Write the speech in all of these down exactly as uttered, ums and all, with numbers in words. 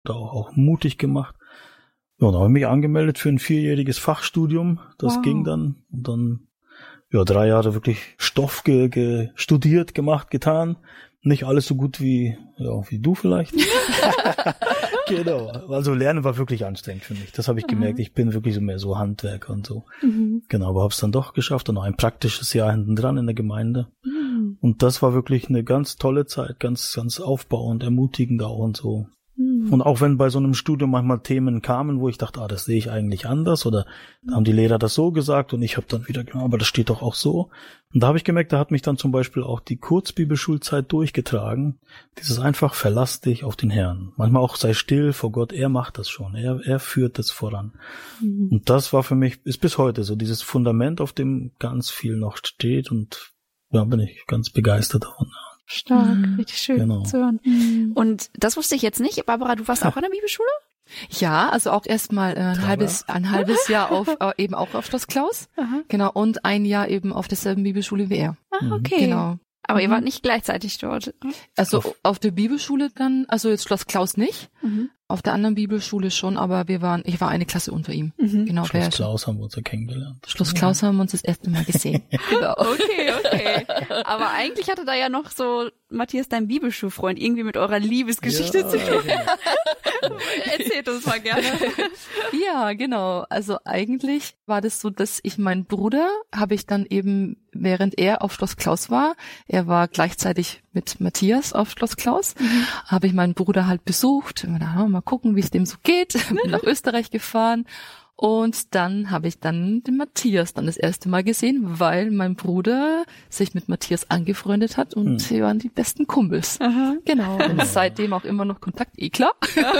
da auch, auch mutig gemacht. Ja, dann habe ich mich angemeldet für ein vierjähriges Fachstudium. Das wow. ging dann. Und dann, ja, drei Jahre wirklich Stoff ge, ge, studiert, gemacht, getan. Nicht alles so gut wie, ja, wie du vielleicht. Genau. Also Lernen war wirklich anstrengend für mich. Das habe ich gemerkt. Ich bin wirklich so mehr so Handwerker und so. Mhm. Genau, aber habe es dann doch geschafft und noch ein praktisches Jahr hinten dran in der Gemeinde. Mhm. Und das war wirklich eine ganz tolle Zeit, ganz, ganz aufbauend, ermutigend auch und so. Und auch wenn bei so einem Studium manchmal Themen kamen, wo ich dachte, ah, das sehe ich eigentlich anders oder da haben die Lehrer das so gesagt und ich habe dann wieder, aber das steht doch auch so. Und da habe ich gemerkt, da hat mich dann zum Beispiel auch die Kurzbibelschulzeit durchgetragen. Dieses einfach, verlass dich auf den Herrn. Manchmal auch sei still vor Gott, er macht das schon, er, er führt das voran. Mhm. Und das war für mich, ist bis heute so dieses Fundament, auf dem ganz viel noch steht und da bin ich ganz begeistert davon. Stark, mhm. richtig schön genau. zu hören. Mhm. Und das wusste ich jetzt nicht. Barbara, du warst auch an der Bibelschule? Ja, also auch erstmal äh, ein halbes ein halbes Jahr auf äh, eben auch auf Schloss Klaus. Aha. Genau, und ein Jahr eben auf derselben Bibelschule wie er. Ah, okay. Genau. Aber mhm. ihr wart nicht gleichzeitig dort? Also auf, auf der Bibelschule dann, also jetzt Schloss Klaus nicht. Mhm. Auf der anderen Bibelschule schon, aber wir waren, ich war eine Klasse unter ihm. Mhm. Genau. Schloss Klaus haben wir uns ja kennengelernt. Schloss Klaus haben wir uns das erste Mal gesehen. Genau. Okay, okay. Aber eigentlich hatte da ja noch so Matthias, dein Bibelschulfreund, irgendwie mit eurer Liebesgeschichte ja, zu tun. Genau. Erzählt uns mal gerne. Ja, genau. Also eigentlich war das so, dass ich meinen Bruder habe ich dann eben, während er auf Schloss Klaus war, er war gleichzeitig mit Matthias auf Schloss Klaus, mhm. habe ich meinen Bruder halt besucht. Und da mal gucken, wie es dem so geht. Bin nach Österreich gefahren. Und dann habe ich dann den Matthias dann das erste Mal gesehen, weil mein Bruder sich mit Matthias angefreundet hat und hm. sie waren die besten Kumpels. Aha. Genau. Und seitdem auch immer noch Kontakt, eh klar.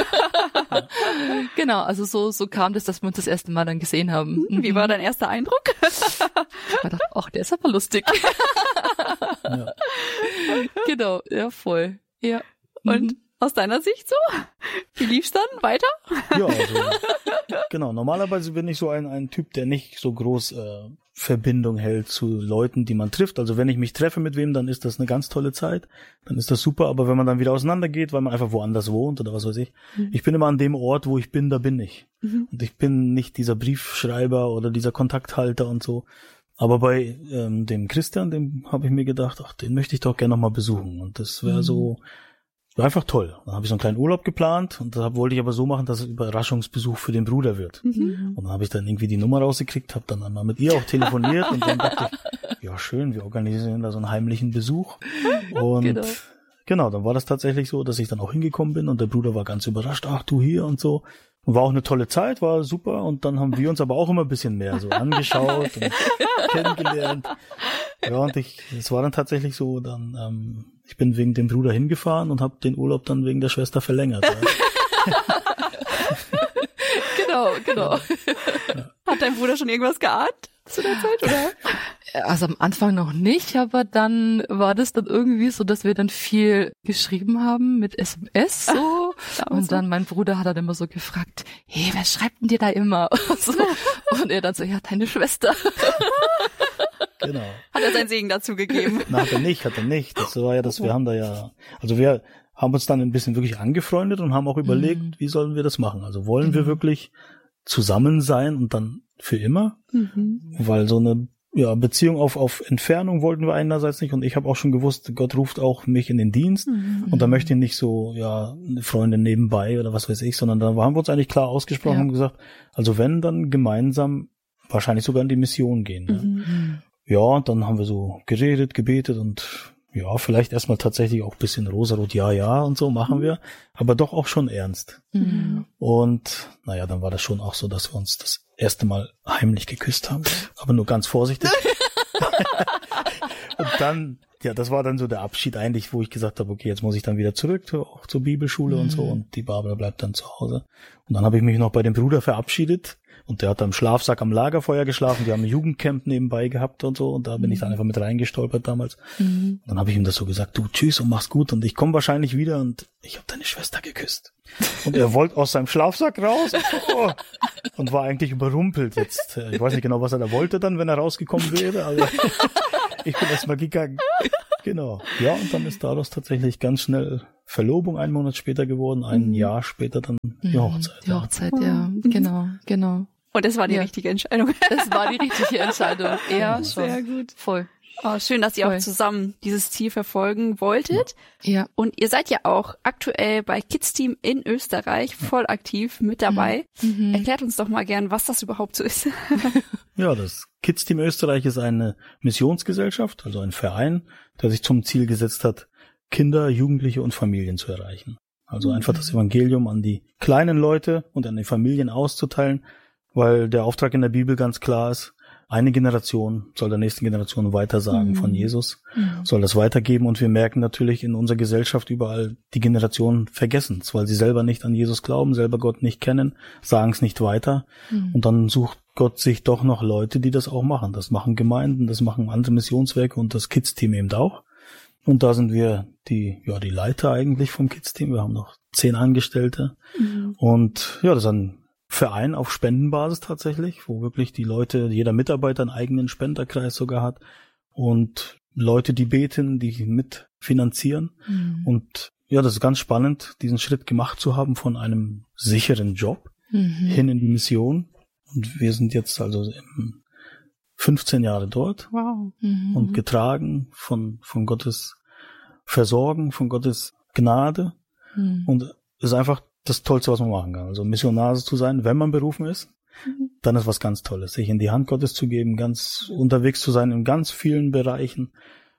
Genau, also so so kam das, dass wir uns das erste Mal dann gesehen haben. Wie war dein erster Eindruck? Ich dachte, ach, der ist aber lustig. Ja. Genau, ja, voll. Ja. Und mhm. aus deiner Sicht so? Wie lief's dann weiter? Ja, also, genau. Normalerweise bin ich so ein, ein Typ, der nicht so groß äh, Verbindung hält zu Leuten, die man trifft. Also wenn ich mich treffe mit wem, dann ist das eine ganz tolle Zeit. Dann ist das super. Aber wenn man dann wieder auseinandergeht, weil man einfach woanders wohnt oder was weiß ich. Mhm. Ich bin immer an dem Ort, wo ich bin, da bin ich. Mhm. Und ich bin nicht dieser Briefschreiber oder dieser Kontakthalter und so. Aber bei ähm, dem Christian, dem habe ich mir gedacht, ach, den möchte ich doch gerne nochmal besuchen. Und das wäre mhm. so... War einfach toll. Dann habe ich so einen kleinen Urlaub geplant und da wollte ich aber so machen, dass es Überraschungsbesuch für den Bruder wird. Mhm. Und dann habe ich dann irgendwie die Nummer rausgekriegt, habe dann einmal mit ihr auch telefoniert und dann dachte ich, ja schön, wir organisieren da so einen heimlichen Besuch. Und genau. genau, dann war das tatsächlich so, dass ich dann auch hingekommen bin und der Bruder war ganz überrascht, ach du hier und so. Und war auch eine tolle Zeit, war super und dann haben wir uns aber auch immer ein bisschen mehr so angeschaut und kennengelernt. Ja, und ich, es war dann tatsächlich so, dann, ähm, ich bin wegen dem Bruder hingefahren und habe den Urlaub dann wegen der Schwester verlängert. Genau, genau. Ja. Hat dein Bruder schon irgendwas geahnt zu der Zeit, oder? Also am Anfang noch nicht, aber dann war das dann irgendwie so, dass wir dann viel geschrieben haben mit S M S so. Und dann mein Bruder hat dann immer so gefragt, hey, wer schreibt denn dir da immer? Und, so. Und er dann so, ja, deine Schwester. Genau. Hat er seinen Segen dazu gegeben? Na, hat er nicht, hat er nicht. Das war ja das, wir haben da ja, also wir haben uns dann ein bisschen wirklich angefreundet und haben auch überlegt, mhm. wie sollen wir das machen? Also wollen mhm. wir wirklich zusammen sein und dann für immer? Mhm. Weil so eine ja, Beziehung auf auf Entfernung wollten wir einerseits nicht und ich habe auch schon gewusst, Gott ruft auch mich in den Dienst mhm. und da möchte ich nicht so, ja, eine Freundin nebenbei oder was weiß ich, sondern da haben wir uns eigentlich klar ausgesprochen ja. und gesagt, also wenn, dann gemeinsam wahrscheinlich sogar in die Mission gehen. Ne? Mhm. Ja, und dann haben wir so geredet, gebetet und ja, vielleicht erstmal tatsächlich auch ein bisschen rosarot, ja, ja und so machen mhm. wir, aber doch auch schon ernst. Mhm. Und naja, dann war das schon auch so, dass wir uns das erste Mal heimlich geküsst haben, aber nur ganz vorsichtig. Und dann, ja, das war dann so der Abschied eigentlich, wo ich gesagt habe, okay, jetzt muss ich dann wieder zurück, auch zur Bibelschule mhm. und so und die Barbara bleibt dann zu Hause. Und dann habe ich mich noch bei dem Bruder verabschiedet. Und der hat da im Schlafsack am Lagerfeuer geschlafen. Wir haben ein Jugendcamp nebenbei gehabt und so. Und da bin mhm. ich dann einfach mit reingestolpert damals. Mhm. Und dann habe ich ihm das so gesagt, du, tschüss und mach's gut. Und ich komme wahrscheinlich wieder und ich habe deine Schwester geküsst. Und er wollte aus seinem Schlafsack raus und, oh, und war eigentlich überrumpelt jetzt. Ich weiß nicht genau, was er da wollte dann, wenn er rausgekommen wäre. Aber ich bin erst mal gegangen. Genau. Ja, und dann ist daraus tatsächlich ganz schnell Verlobung einen Monat später geworden, ein mhm. Jahr später dann die Hochzeit. Die Hochzeit, ja, ja. genau, genau. Und das war die ja. richtige Entscheidung. Das war die richtige Entscheidung. Ja, schon. Sehr gut. Voll. Oh, schön, dass ihr Voll. auch zusammen dieses Ziel verfolgen wolltet. Ja. Und ihr seid ja auch aktuell bei Kids Team in Österreich voll aktiv mit dabei. Mhm. Erklärt uns doch mal gern, was das überhaupt so ist. Ja, das Kids Team Österreich ist eine Missionsgesellschaft, also ein Verein, der sich zum Ziel gesetzt hat, Kinder, Jugendliche und Familien zu erreichen. Also mhm. einfach das Evangelium an die kleinen Leute und an die Familien auszuteilen, weil der Auftrag in der Bibel ganz klar ist, eine Generation soll der nächsten Generation weitersagen mhm. von Jesus, mhm. soll das weitergeben, und wir merken natürlich in unserer Gesellschaft überall, die Generationen vergessen es, weil sie selber nicht an Jesus glauben, selber Gott nicht kennen, sagen es nicht weiter mhm. und dann sucht Gott sich doch noch Leute, die das auch machen. Das machen Gemeinden, das machen andere Missionswerke und das Kids-Team eben auch. Und da sind wir die, ja, die Leiter eigentlich vom Kids-Team. Wir haben noch zehn Angestellte mhm. und ja, das ist ein Verein auf Spendenbasis tatsächlich, wo wirklich die Leute, jeder Mitarbeiter einen eigenen Spenderkreis sogar hat und Leute, die beten, die mitfinanzieren. Mhm. Und ja, das ist ganz spannend, diesen Schritt gemacht zu haben von einem sicheren Job mhm. hin in die Mission. Und wir sind jetzt also fünfzehn Jahre dort wow. mhm. und getragen von, von Gottes Versorgen, von Gottes Gnade. Mhm. Und es ist einfach das Tollste, was man machen kann. Also Missionar zu sein, wenn man berufen ist, mhm. dann ist was ganz Tolles. Sich in die Hand Gottes zu geben, ganz unterwegs zu sein in ganz vielen Bereichen,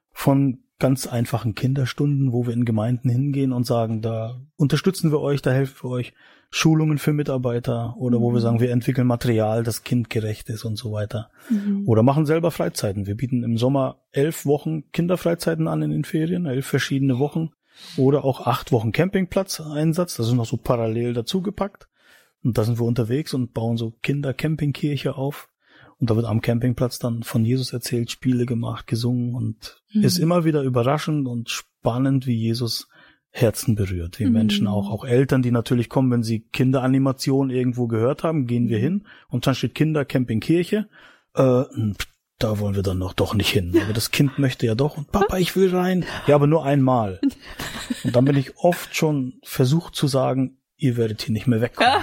von ganz einfachen Kinderstunden, wo wir in Gemeinden hingehen und sagen, da unterstützen wir euch, da helfen wir euch, Schulungen für Mitarbeiter oder mhm. wo wir sagen, wir entwickeln Material, das kindgerecht ist und so weiter. Mhm. Oder machen selber Freizeiten. Wir bieten im Sommer elf Wochen Kinderfreizeiten an in den Ferien, elf verschiedene Wochen. Oder auch acht Wochen Campingplatzeinsatz, das ist noch so parallel dazugepackt. Und da sind wir unterwegs und bauen so Kinder-Campingkirche auf. Und da wird am Campingplatz dann von Jesus erzählt, Spiele gemacht, gesungen und mhm. ist immer wieder überraschend und spannend, wie Jesus Herzen berührt, wie mhm. Menschen auch, auch Eltern, die natürlich kommen, wenn sie Kinderanimation irgendwo gehört haben, gehen wir hin und dann steht Kinder-Campingkirche, äh, da wollen wir dann noch doch nicht hin. Aber das Kind möchte ja doch. Und Papa, ich will rein. Ja, aber nur einmal. Und dann bin ich oft schon versucht zu sagen, ihr werdet hier nicht mehr wegkommen.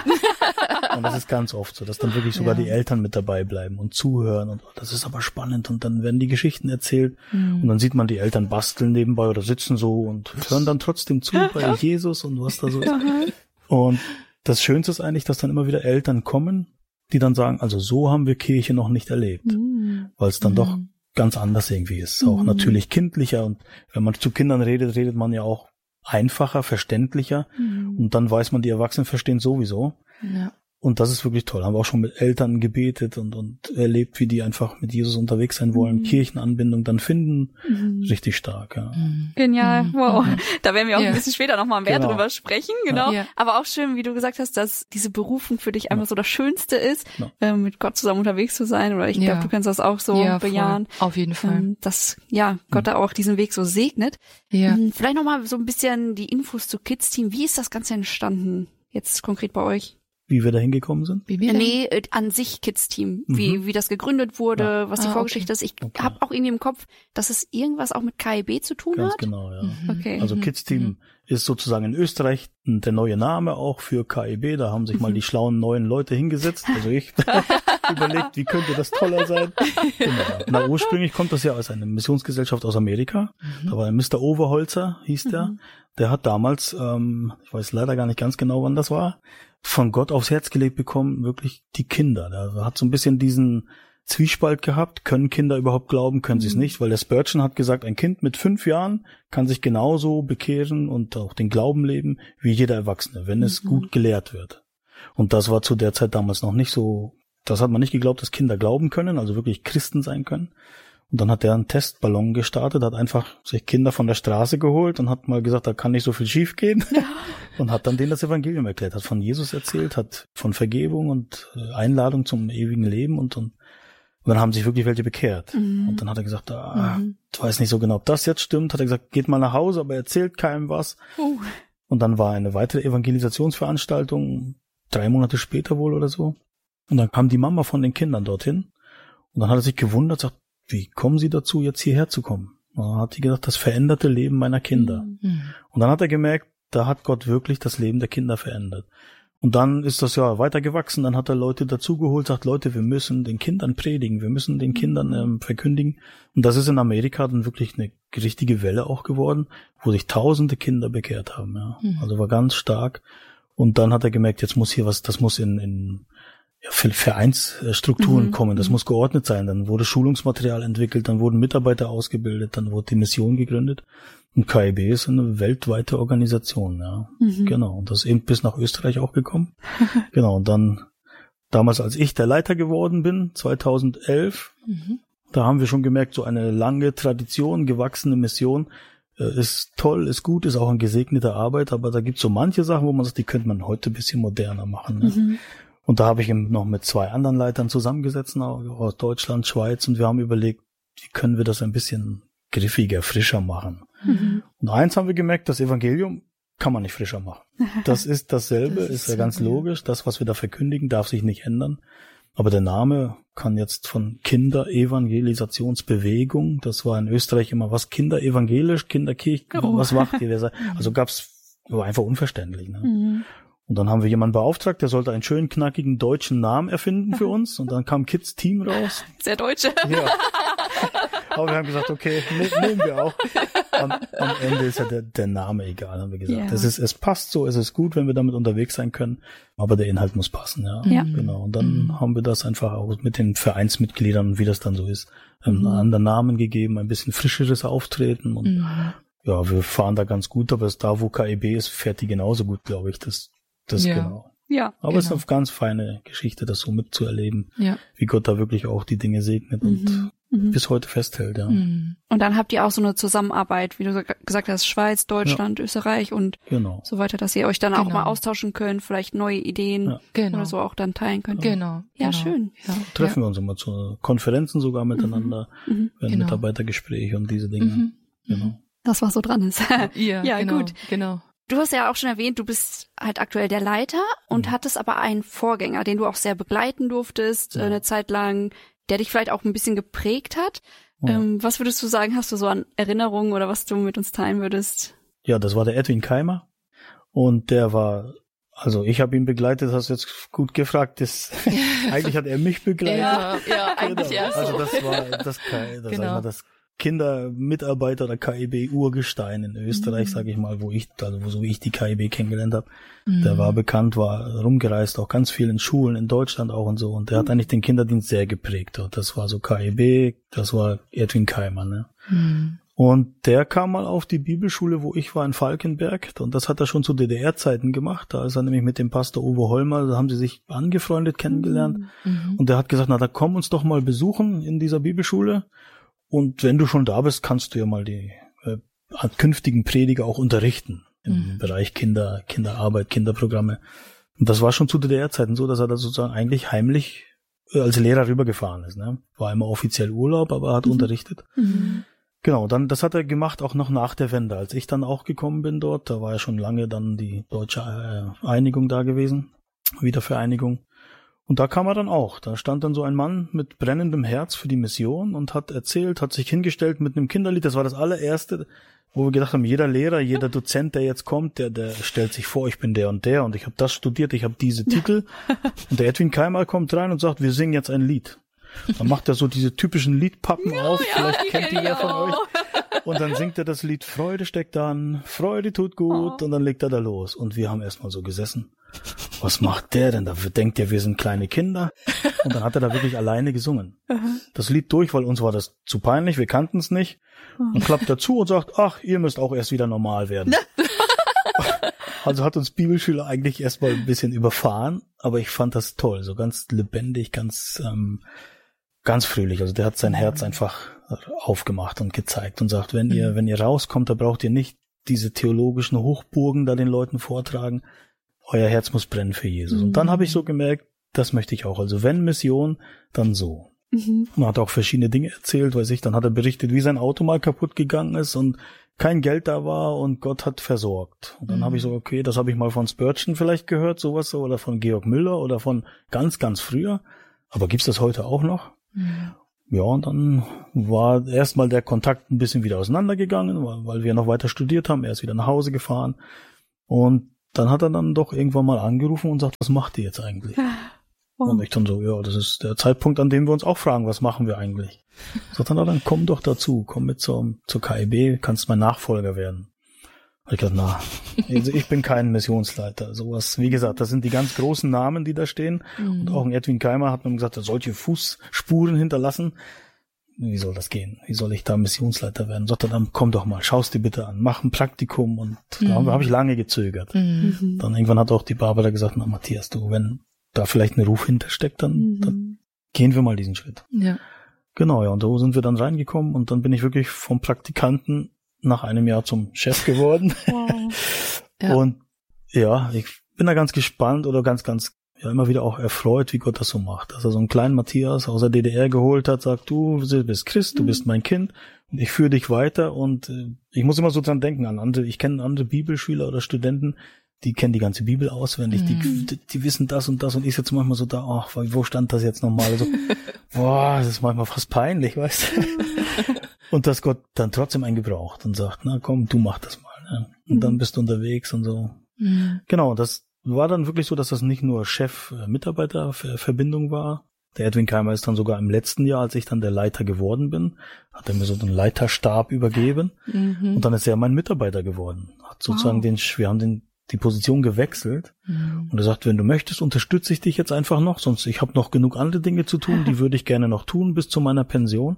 Und das ist ganz oft so, dass dann wirklich sogar ja. die Eltern mit dabei bleiben und zuhören. Und das ist aber spannend. Und dann werden die Geschichten erzählt. Mhm. Und dann sieht man die Eltern basteln nebenbei oder sitzen so und hören dann trotzdem zu bei Jesus und was da so ist. Und das Schönste ist eigentlich, dass dann immer wieder Eltern kommen, die dann sagen, also so haben wir Kirche noch nicht erlebt, mm. weil es dann mm. doch ganz anders irgendwie ist, auch mm. natürlich kindlicher, und wenn man zu Kindern redet, redet man ja auch einfacher, verständlicher mm. und dann weiß man, die Erwachsenen verstehen sowieso. Ja. Und das ist wirklich toll. Haben wir auch schon mit Eltern gebetet und, und erlebt, wie die einfach mit Jesus unterwegs sein wollen, mhm. Kirchenanbindung dann finden. Mhm. Richtig stark, ja. Genial, mhm. wow. Da werden wir auch ja. ein bisschen später nochmal mehr genau. drüber sprechen, genau. Ja. Aber auch schön, wie du gesagt hast, dass diese Berufung für dich einfach ja. so das Schönste ist, ja. äh, mit Gott zusammen unterwegs zu sein. Oder ich ja. glaube, du kannst das auch so ja, bejahen. Voll. Auf jeden Fall. Ähm, dass, ja, Gott mhm. da auch diesen Weg so segnet. Ja. Ähm, vielleicht nochmal so ein bisschen die Infos zu Kids Team. Wie ist das Ganze entstanden? Jetzt konkret bei euch? Wie wir da hingekommen sind? Wie wir nee, äh, an sich Kids Team. Mhm. Wie wie das gegründet wurde, ja. was die ah, Vorgeschichte okay. ist. Ich okay. habe auch irgendwie im Kopf, dass es irgendwas auch mit K I B zu tun Ganz hat. Genau, ja. Mhm. Okay. Also Kids Team mhm. ist sozusagen in Österreich der neue Name auch für K I B. Da haben sich mal die schlauen neuen Leute hingesetzt. Also ich überlegt, wie könnte das toller sein. Genau. Na, ursprünglich kommt das ja aus einer Missionsgesellschaft aus Amerika. Mhm. Da war Mister Overholzer, hieß der. Mhm. Der hat damals, ähm, ich weiß leider gar nicht ganz genau, wann das war, von Gott aufs Herz gelegt bekommen, wirklich die Kinder. Der hat so ein bisschen diesen Zwiespalt gehabt. Können Kinder überhaupt glauben, können mhm. sie es nicht? Weil der Spurgeon hat gesagt, ein Kind mit fünf Jahren kann sich genauso bekehren und auch den Glauben leben wie jeder Erwachsene, wenn es mhm. gut gelehrt wird. Und das war zu der Zeit damals noch nicht so, das hat man nicht geglaubt, dass Kinder glauben können, also wirklich Christen sein können. Und dann hat er einen Testballon gestartet, hat einfach sich Kinder von der Straße geholt und hat mal gesagt, da kann nicht so viel schief gehen. Ja. Und hat dann denen das Evangelium erklärt, hat von Jesus erzählt, hat von Vergebung und Einladung zum ewigen Leben und, und, und dann haben sich wirklich welche bekehrt. Mhm. Und dann hat er gesagt, ah, mhm. ich weiß nicht so genau, ob das jetzt stimmt. Hat er gesagt, geht mal nach Hause, aber erzählt keinem was. Uh. Und dann war eine weitere Evangelisationsveranstaltung, drei Monate später wohl oder so. Und dann kam die Mama von den Kindern dorthin. Und dann hat er sich gewundert, sagt, wie kommen Sie dazu, jetzt hierher zu kommen? Da hat die gesagt, das veränderte Leben meiner Kinder. Mhm. Und dann hat er gemerkt, da hat Gott wirklich das Leben der Kinder verändert. Und dann ist das ja weitergewachsen, dann hat er Leute dazugeholt, sagt, Leute, wir müssen den Kindern predigen, wir müssen den Kindern ähm, verkündigen. Und das ist in Amerika dann wirklich eine richtige Welle auch geworden, wo sich tausende Kinder bekehrt haben. Ja. Mhm. Also war ganz stark. Und dann hat er gemerkt, jetzt muss hier was, das muss in, in ja, Vereinsstrukturen mhm. kommen, das muss geordnet sein. Dann wurde Schulungsmaterial entwickelt, dann wurden Mitarbeiter ausgebildet, dann wurde die Mission gegründet. Und K I B ist eine weltweite Organisation, ja. Mhm. Genau. Und das ist eben bis nach Österreich auch gekommen. Genau. Und dann, damals, als ich der Leiter geworden bin, zweitausendelf, mhm. da haben wir schon gemerkt, so eine lange Tradition, gewachsene Mission, äh, ist toll, ist gut, ist auch eine gesegnete Arbeit, aber da gibt's so manche Sachen, wo man sagt, die könnte man heute ein bisschen moderner machen, ne? Mhm. Und da habe ich eben noch mit zwei anderen Leitern zusammengesetzt, aus Deutschland, Schweiz, und wir haben überlegt, wie können wir das ein bisschen griffiger, frischer machen. Mhm. Und eins haben wir gemerkt, das Evangelium kann man nicht frischer machen. Das ist dasselbe, das ist, ist ja ganz logisch. Das, was wir da verkündigen, darf sich nicht ändern. Aber der Name kann jetzt von Kinderevangelisationsbewegung, das war in Österreich immer was, Kinderevangelisch, Kinderkirche, oh. was macht ihr? Also gab's, war einfach unverständlich. Ne? Mhm. Und dann haben wir jemanden beauftragt, der sollte einen schönen, knackigen deutschen Namen erfinden für uns. Und dann kam Kids Team raus. Sehr deutsche. Ja. Aber wir haben gesagt, okay, ne, nehmen wir auch. Am, am Ende ist ja der, der Name egal, haben wir gesagt. Yeah. Es ist, es passt so, es ist gut, wenn wir damit unterwegs sein können. Aber der Inhalt muss passen, ja. ja. Genau. Und dann mhm. haben wir das einfach auch mit den Vereinsmitgliedern, wie das dann so ist, einen anderen Namen gegeben, ein bisschen frischeres Auftreten. Und mhm. ja, wir fahren da ganz gut, aber es da, wo K I B ist, fährt die genauso gut, glaube ich. Das Das ja. genau. Ja. Aber genau. es ist eine ganz feine Geschichte, das so mitzuerleben, ja. wie Gott da wirklich auch die Dinge segnet und mhm. Mhm. bis heute festhält, ja. Mhm. Und dann habt ihr auch so eine Zusammenarbeit, wie du gesagt hast, Schweiz, Deutschland, ja. Österreich und genau. so weiter, dass ihr euch dann genau. auch mal austauschen könnt, vielleicht neue Ideen ja. genau. oder so auch dann teilen könnt. Genau. Ja, genau. schön. Ja. Treffen ja. wir uns immer zu Konferenzen sogar miteinander, mhm. wenn genau. Mitarbeitergespräche und diese Dinge. Mhm. Genau. Das, was so dran ist. ja, ja genau, gut. Genau. Du hast ja auch schon erwähnt, du bist halt aktuell der Leiter und mhm. hattest aber einen Vorgänger, den du auch sehr begleiten durftest, ja. eine Zeit lang, der dich vielleicht auch ein bisschen geprägt hat. Ja. Ähm, was würdest du sagen, hast du so an Erinnerungen oder was du mit uns teilen würdest? Ja, das war der Edwin Keimer und der war, also ich habe ihn begleitet, hast jetzt gut gefragt, das, eigentlich hat er mich begleitet. Ja, ja eigentlich genau. erst. Also das war das, das, genau. mal, das Kindermitarbeiter oder K I B-Urgestein in Österreich, mhm. sage ich mal, wo ich, also wo so wie ich die K I B kennengelernt habe. Mhm. Der war bekannt, war rumgereist, auch ganz viel in Schulen, in Deutschland auch und so. Und der hat eigentlich den Kinderdienst sehr geprägt. Das war so K I B, das war Edwin Keimer, ne? Mhm. Und der kam mal auf die Bibelschule, wo ich war, in Falkenberg. Und das hat er schon zu D D R-Zeiten gemacht. Da ist er nämlich mit dem Pastor Uwe Holmer, da haben sie sich angefreundet, kennengelernt. Mhm. Und der hat gesagt, na, da komm uns doch mal besuchen in dieser Bibelschule. Und wenn du schon da bist, kannst du ja mal die äh, künftigen Prediger auch unterrichten im mhm. Bereich Kinder, Kinderarbeit, Kinderprogramme. Und das war schon zu D D R-Zeiten so, dass er da sozusagen eigentlich heimlich äh, als Lehrer rübergefahren ist. Ne? War immer offiziell Urlaub, aber er hat mhm. unterrichtet. Mhm. Genau, dann das hat er gemacht auch noch nach der Wende. Als ich dann auch gekommen bin dort, da war ja schon lange dann die deutsche äh, Einigung da gewesen, Wiedervereinigung. Und da kam er dann auch. Da stand dann so ein Mann mit brennendem Herz für die Mission und hat erzählt, hat sich hingestellt mit einem Kinderlied. Das war das allererste, wo wir gedacht haben, jeder Lehrer, jeder Dozent, der jetzt kommt, der der stellt sich vor, ich bin der und der und ich habe das studiert, ich habe diese Titel. Und der Edwin Keimer kommt rein und sagt, wir singen jetzt ein Lied. Dann macht er so diese typischen Liedpappen ja, auf, ja, vielleicht kennt ihr ja von auch. euch. Und dann singt er das Lied Freude steckt an, Freude tut gut oh. und dann legt er da los. Und wir haben erstmal so gesessen. Was macht der denn? Da denkt er, wir sind kleine Kinder. Und dann hat er da wirklich alleine gesungen. Das Lied durch, weil uns war das zu peinlich, wir kannten es nicht. Und klappt dazu und sagt, ach, ihr müsst auch erst wieder normal werden. Also hat uns Bibelschüler eigentlich erstmal ein bisschen überfahren, aber ich fand das toll, so ganz lebendig, ganz ähm, ganz fröhlich. Also der hat sein Herz einfach aufgemacht und gezeigt und sagt, wenn ihr wenn ihr rauskommt, da braucht ihr nicht diese theologischen Hochburgen da den Leuten vortragen. Euer Herz muss brennen für Jesus. Mhm. Und dann habe ich so gemerkt, das möchte ich auch. Also wenn Mission, dann so. Mhm. Und hat auch verschiedene Dinge erzählt, weiß ich. Dann hat er berichtet, wie sein Auto mal kaputt gegangen ist und kein Geld da war und Gott hat versorgt. Und dann mhm. habe ich so, okay, das habe ich mal von Spurgeon vielleicht gehört, sowas so, oder von Georg Müller oder von ganz, ganz früher. Aber gibt's das heute auch noch? Mhm. Ja, und dann war erstmal der Kontakt ein bisschen wieder auseinandergegangen, weil, weil wir noch weiter studiert haben. Er ist wieder nach Hause gefahren. Und dann hat er dann doch irgendwann mal angerufen und sagt, was macht ihr jetzt eigentlich? Oh. Und ich dann so, ja, das ist der Zeitpunkt, an dem wir uns auch fragen, was machen wir eigentlich? Sagt dann, na, dann komm doch dazu, komm mit zur, zur K I B, kannst mein Nachfolger werden. Ich dachte, na, also ich bin kein Missionsleiter. Sowas, wie gesagt, das sind die ganz großen Namen, die da stehen. Mhm. Und auch ein Edwin Keimer hat mir gesagt, er solche Fußspuren hinterlassen. Wie soll das gehen? Wie soll ich da Missionsleiter werden? Sagt er, dann komm doch mal, schau's dir bitte an, mach ein Praktikum. Und mhm. da habe hab ich lange gezögert. Mhm. Dann irgendwann hat auch die Barbara gesagt, na Matthias, du, wenn da vielleicht ein Ruf hintersteckt, dann, mhm. dann gehen wir mal diesen Schritt. Ja. Genau, ja, und so sind wir dann reingekommen und dann bin ich wirklich vom Praktikanten nach einem Jahr zum Chef geworden. Wow. Ja. Und ja, ich bin da ganz gespannt oder ganz, ganz, ja, immer wieder auch erfreut, wie Gott das so macht. Dass er so einen kleinen Matthias aus der D D R geholt hat, sagt, du bist Christ, du bist mein Kind und ich führe dich weiter und äh, ich muss immer so dran denken an andere, ich kenne andere Bibelschüler oder Studenten, die kennen die ganze Bibel auswendig, mhm. die, die wissen das und das und ich sitze manchmal so da, ach, wo stand das jetzt nochmal? So, boah, das ist manchmal fast peinlich, weißt du? Und dass Gott dann trotzdem einen gebraucht und sagt, na komm, du mach das mal. Ne? Und mhm. dann bist du unterwegs und so. Mhm. Genau, das war dann wirklich so, dass das nicht nur Chef-Mitarbeiter-Verbindung war. Der Edwin Keimer ist dann sogar im letzten Jahr, als ich dann der Leiter geworden bin, hat er mir so einen Leiterstab übergeben. Mhm. Und dann ist er mein Mitarbeiter geworden. Hat sozusagen wow. den, wir haben den, die Position gewechselt. Mhm. Und er sagt, wenn du möchtest, unterstütze ich dich jetzt einfach noch, sonst ich habe noch genug andere Dinge zu tun, die würde ich gerne noch tun bis zu meiner Pension.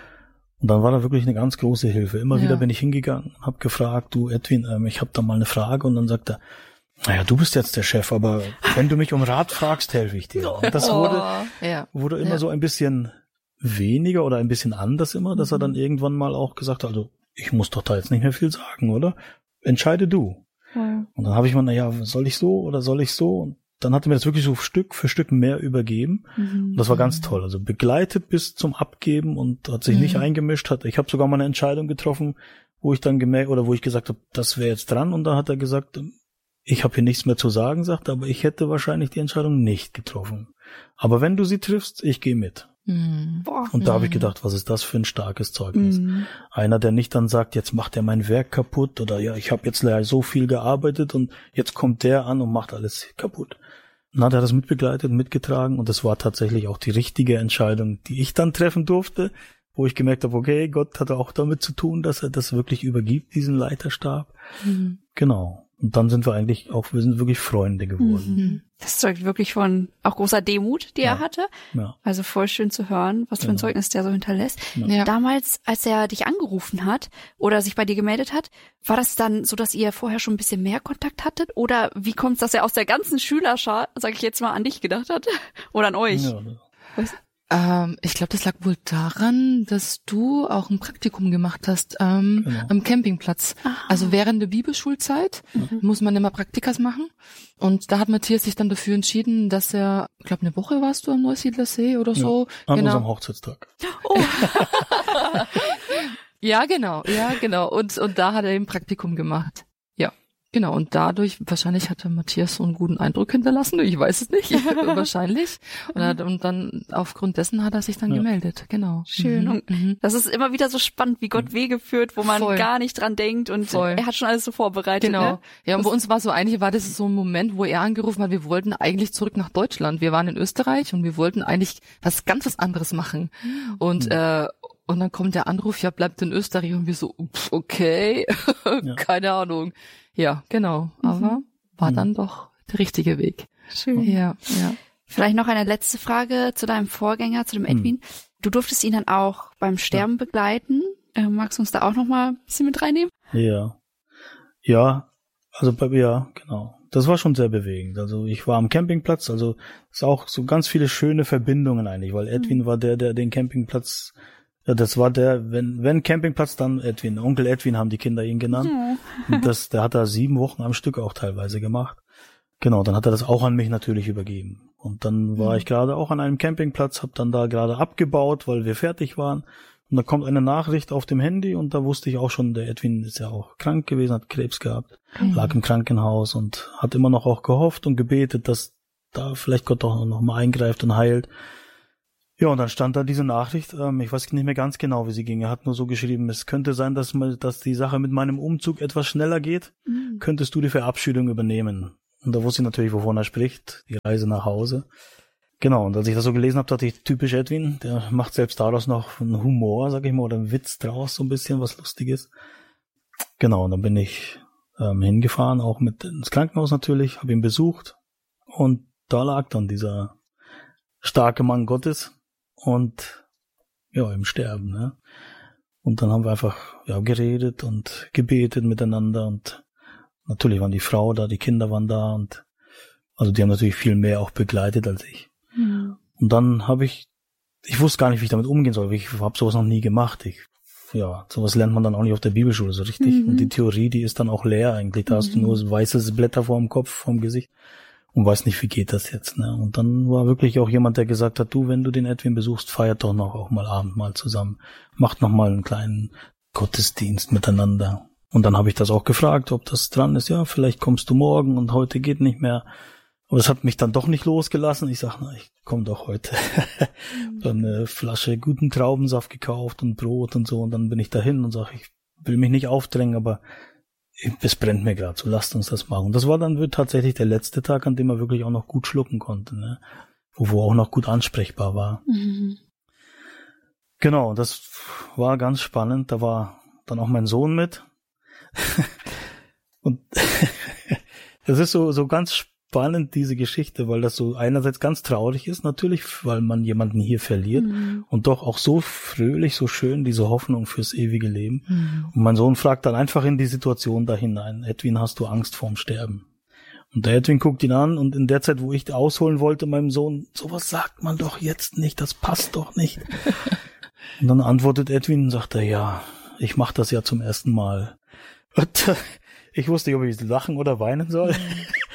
Und dann war da wirklich eine ganz große Hilfe. Immer ja. wieder bin ich hingegangen, habe gefragt, du Edwin, ähm, ich habe da mal eine Frage. Und dann sagt er, naja, du bist jetzt der Chef, aber wenn du mich um Rat fragst, helfe ich dir. Und das wurde, oh, ja. wurde immer ja. so ein bisschen weniger oder ein bisschen anders immer, dass mhm. er dann irgendwann mal auch gesagt hat, also ich muss doch da jetzt nicht mehr viel sagen, oder? Entscheide du. Ja. Und dann habe ich mal, naja, soll ich so oder soll ich so? Und dann hat er mir das wirklich so Stück für Stück mehr übergeben. Mhm. Und das war ganz toll. Also begleitet bis zum Abgeben und hat sich mhm. nicht eingemischt. Hat, ich habe sogar mal eine Entscheidung getroffen, wo ich dann gemerkt oder wo ich gesagt habe, das wäre jetzt dran. Und dann hat er gesagt, ich habe hier nichts mehr zu sagen, sagt, aber ich hätte wahrscheinlich die Entscheidung nicht getroffen. Aber wenn du sie triffst, ich gehe mit. Mhm. Und da habe ich gedacht, was ist das für ein starkes Zeugnis? Mhm. Einer, der nicht dann sagt, jetzt macht er mein Werk kaputt oder ja, ich habe jetzt so viel gearbeitet und jetzt kommt der an und macht alles kaputt. Dann hat er das mitbegleitet, mitgetragen und das war tatsächlich auch die richtige Entscheidung, die ich dann treffen durfte, wo ich gemerkt habe, okay, Gott hatte auch damit zu tun, dass er das wirklich übergibt, diesen Leiterstab. Mhm. Genau. Und dann sind wir eigentlich auch, wir sind wirklich Freunde geworden. Das zeugt wirklich von auch großer Demut, die ja. er hatte. Ja. Also voll schön zu hören, was für ein genau. Zeugnis der so hinterlässt. Ja. Damals, als er dich angerufen hat oder sich bei dir gemeldet hat, war das dann so, dass ihr vorher schon ein bisschen mehr Kontakt hattet? Oder wie kommt es, dass er aus der ganzen Schülerschar, sag ich jetzt mal, an dich gedacht hat? Oder an euch? Ja, weißt du? Ähm, ich glaube, das lag wohl daran, dass du auch ein Praktikum gemacht hast ähm, genau. am Campingplatz. Aha. Also während der Bibelschulzeit mhm. muss man immer Praktikas machen. Und da hat Matthias sich dann dafür entschieden, dass er, ich glaube, eine Woche warst du am Neusiedlersee oder so. Ja, an genau. unserem Hochzeitstag. Oh. Ja, genau, ja, genau. Und und da hat er eben Praktikum gemacht. Ja. Genau, und dadurch, wahrscheinlich hatte Matthias so einen guten Eindruck hinterlassen, ich weiß es nicht, wahrscheinlich. Und, hat, und dann aufgrund dessen hat er sich dann ja. gemeldet, genau. Schön. Mhm. Und mhm. das ist immer wieder so spannend, wie Gott Wege führt, wo man Voll. gar nicht dran denkt und Voll. er hat schon alles so vorbereitet. Genau. Ne? Ja, und bei uns war so, eigentlich war das so ein Moment, wo er angerufen hat, wir wollten eigentlich zurück nach Deutschland. Wir waren in Österreich und wir wollten eigentlich was ganz was anderes machen. Und, mhm. äh, und dann kommt der Anruf, ja, bleibt in Österreich und wir so, pff, okay, ja. keine Ahnung. Ja, genau. Aber mhm. war dann doch der richtige Weg. Schön. Ja, ja. Vielleicht noch eine letzte Frage zu deinem Vorgänger, zu dem Edwin. Mhm. Du durftest ihn dann auch beim Sterben ja. begleiten. Äh, magst du uns da auch noch mal ein bisschen mit reinnehmen? Ja. Ja, also bei ja, genau. Das war schon sehr bewegend. Also ich war am Campingplatz, also es ist auch so ganz viele schöne Verbindungen eigentlich, weil Edwin mhm. war der, der den Campingplatz Ja, das war der, wenn wenn Campingplatz, dann Edwin. Onkel Edwin haben die Kinder ihn genannt. Ja. Und das, der hat da sieben Wochen am Stück auch teilweise gemacht. Genau, dann hat er das auch an mich natürlich übergeben. Und dann war mhm. ich gerade auch an einem Campingplatz, habe dann da gerade abgebaut, weil wir fertig waren. Und da kommt eine Nachricht auf dem Handy und da wusste ich auch schon, der Edwin ist ja auch krank gewesen, hat Krebs gehabt, mhm. lag im Krankenhaus und hat immer noch auch gehofft und gebetet, dass da vielleicht Gott doch noch mal eingreift und heilt. Ja, und dann stand da diese Nachricht, ähm, ich weiß nicht mehr ganz genau, wie sie ging. Er hat nur so geschrieben, es könnte sein, dass, man, dass die Sache mit meinem Umzug etwas schneller geht. Mhm. Könntest du die Verabschiedung übernehmen? Und da wusste ich natürlich, wovon er spricht, die Reise nach Hause. Genau, und als ich das so gelesen habe, dachte ich, typisch Edwin, der macht selbst daraus noch einen Humor, sag ich mal, oder einen Witz draus, so ein bisschen, was Lustiges. Genau, und dann bin ich ähm, hingefahren, auch mit ins Krankenhaus natürlich, habe ihn besucht. Und da lag dann dieser starke Mann Gottes. Und ja, im Sterben, ne? Und dann haben wir einfach ja geredet und gebetet miteinander und natürlich waren die Frau da, die Kinder waren da und also die haben natürlich viel mehr auch begleitet als ich. Mhm. Und dann habe ich, ich wusste gar nicht, wie ich damit umgehen soll, ich habe sowas noch nie gemacht. Ich, ja, sowas lernt man dann auch nicht auf der Bibelschule so richtig. Mhm. Und die Theorie, die ist dann auch leer eigentlich. Da mhm. hast du nur weiße Blätter vorm Kopf, vorm Gesicht. Und weiß nicht, wie geht das jetzt, ne? Und dann war wirklich auch jemand, der gesagt hat, du, wenn du den Edwin besuchst, feiert doch noch auch mal Abendmahl zusammen. Macht noch mal einen kleinen Gottesdienst miteinander. Und dann habe ich das auch gefragt, ob das dran ist. Ja, vielleicht kommst du morgen und heute geht nicht mehr. Aber es hat mich dann doch nicht losgelassen. Ich sag, na, ich komm doch heute. Dann eine Flasche guten Traubensaft gekauft und Brot und so. Und dann bin ich dahin und sag, ich will mich nicht aufdrängen, aber es brennt mir gerade, so lasst uns das machen. Und das war dann tatsächlich der letzte Tag, an dem er wirklich auch noch gut schlucken konnte, ne? Wo, wo auch noch gut ansprechbar war. Mhm. Genau, das war ganz spannend. Da war dann auch mein Sohn mit. Und das ist so, so ganz spannend, diese Geschichte, weil das so einerseits ganz traurig ist, natürlich, weil man jemanden hier verliert mhm. und doch auch so fröhlich, so schön, diese Hoffnung fürs ewige Leben. Mhm. Und mein Sohn fragt dann einfach in die Situation da hinein, Edwin, hast du Angst vorm Sterben? Und der Edwin guckt ihn an und in der Zeit, wo ich ausholen wollte, meinem Sohn, sowas sagt man doch jetzt nicht, das passt doch nicht. Und dann antwortet Edwin und sagt er, ja, ich mache das ja zum ersten Mal. Und ich wusste nicht, ob ich lachen oder weinen soll. Mhm.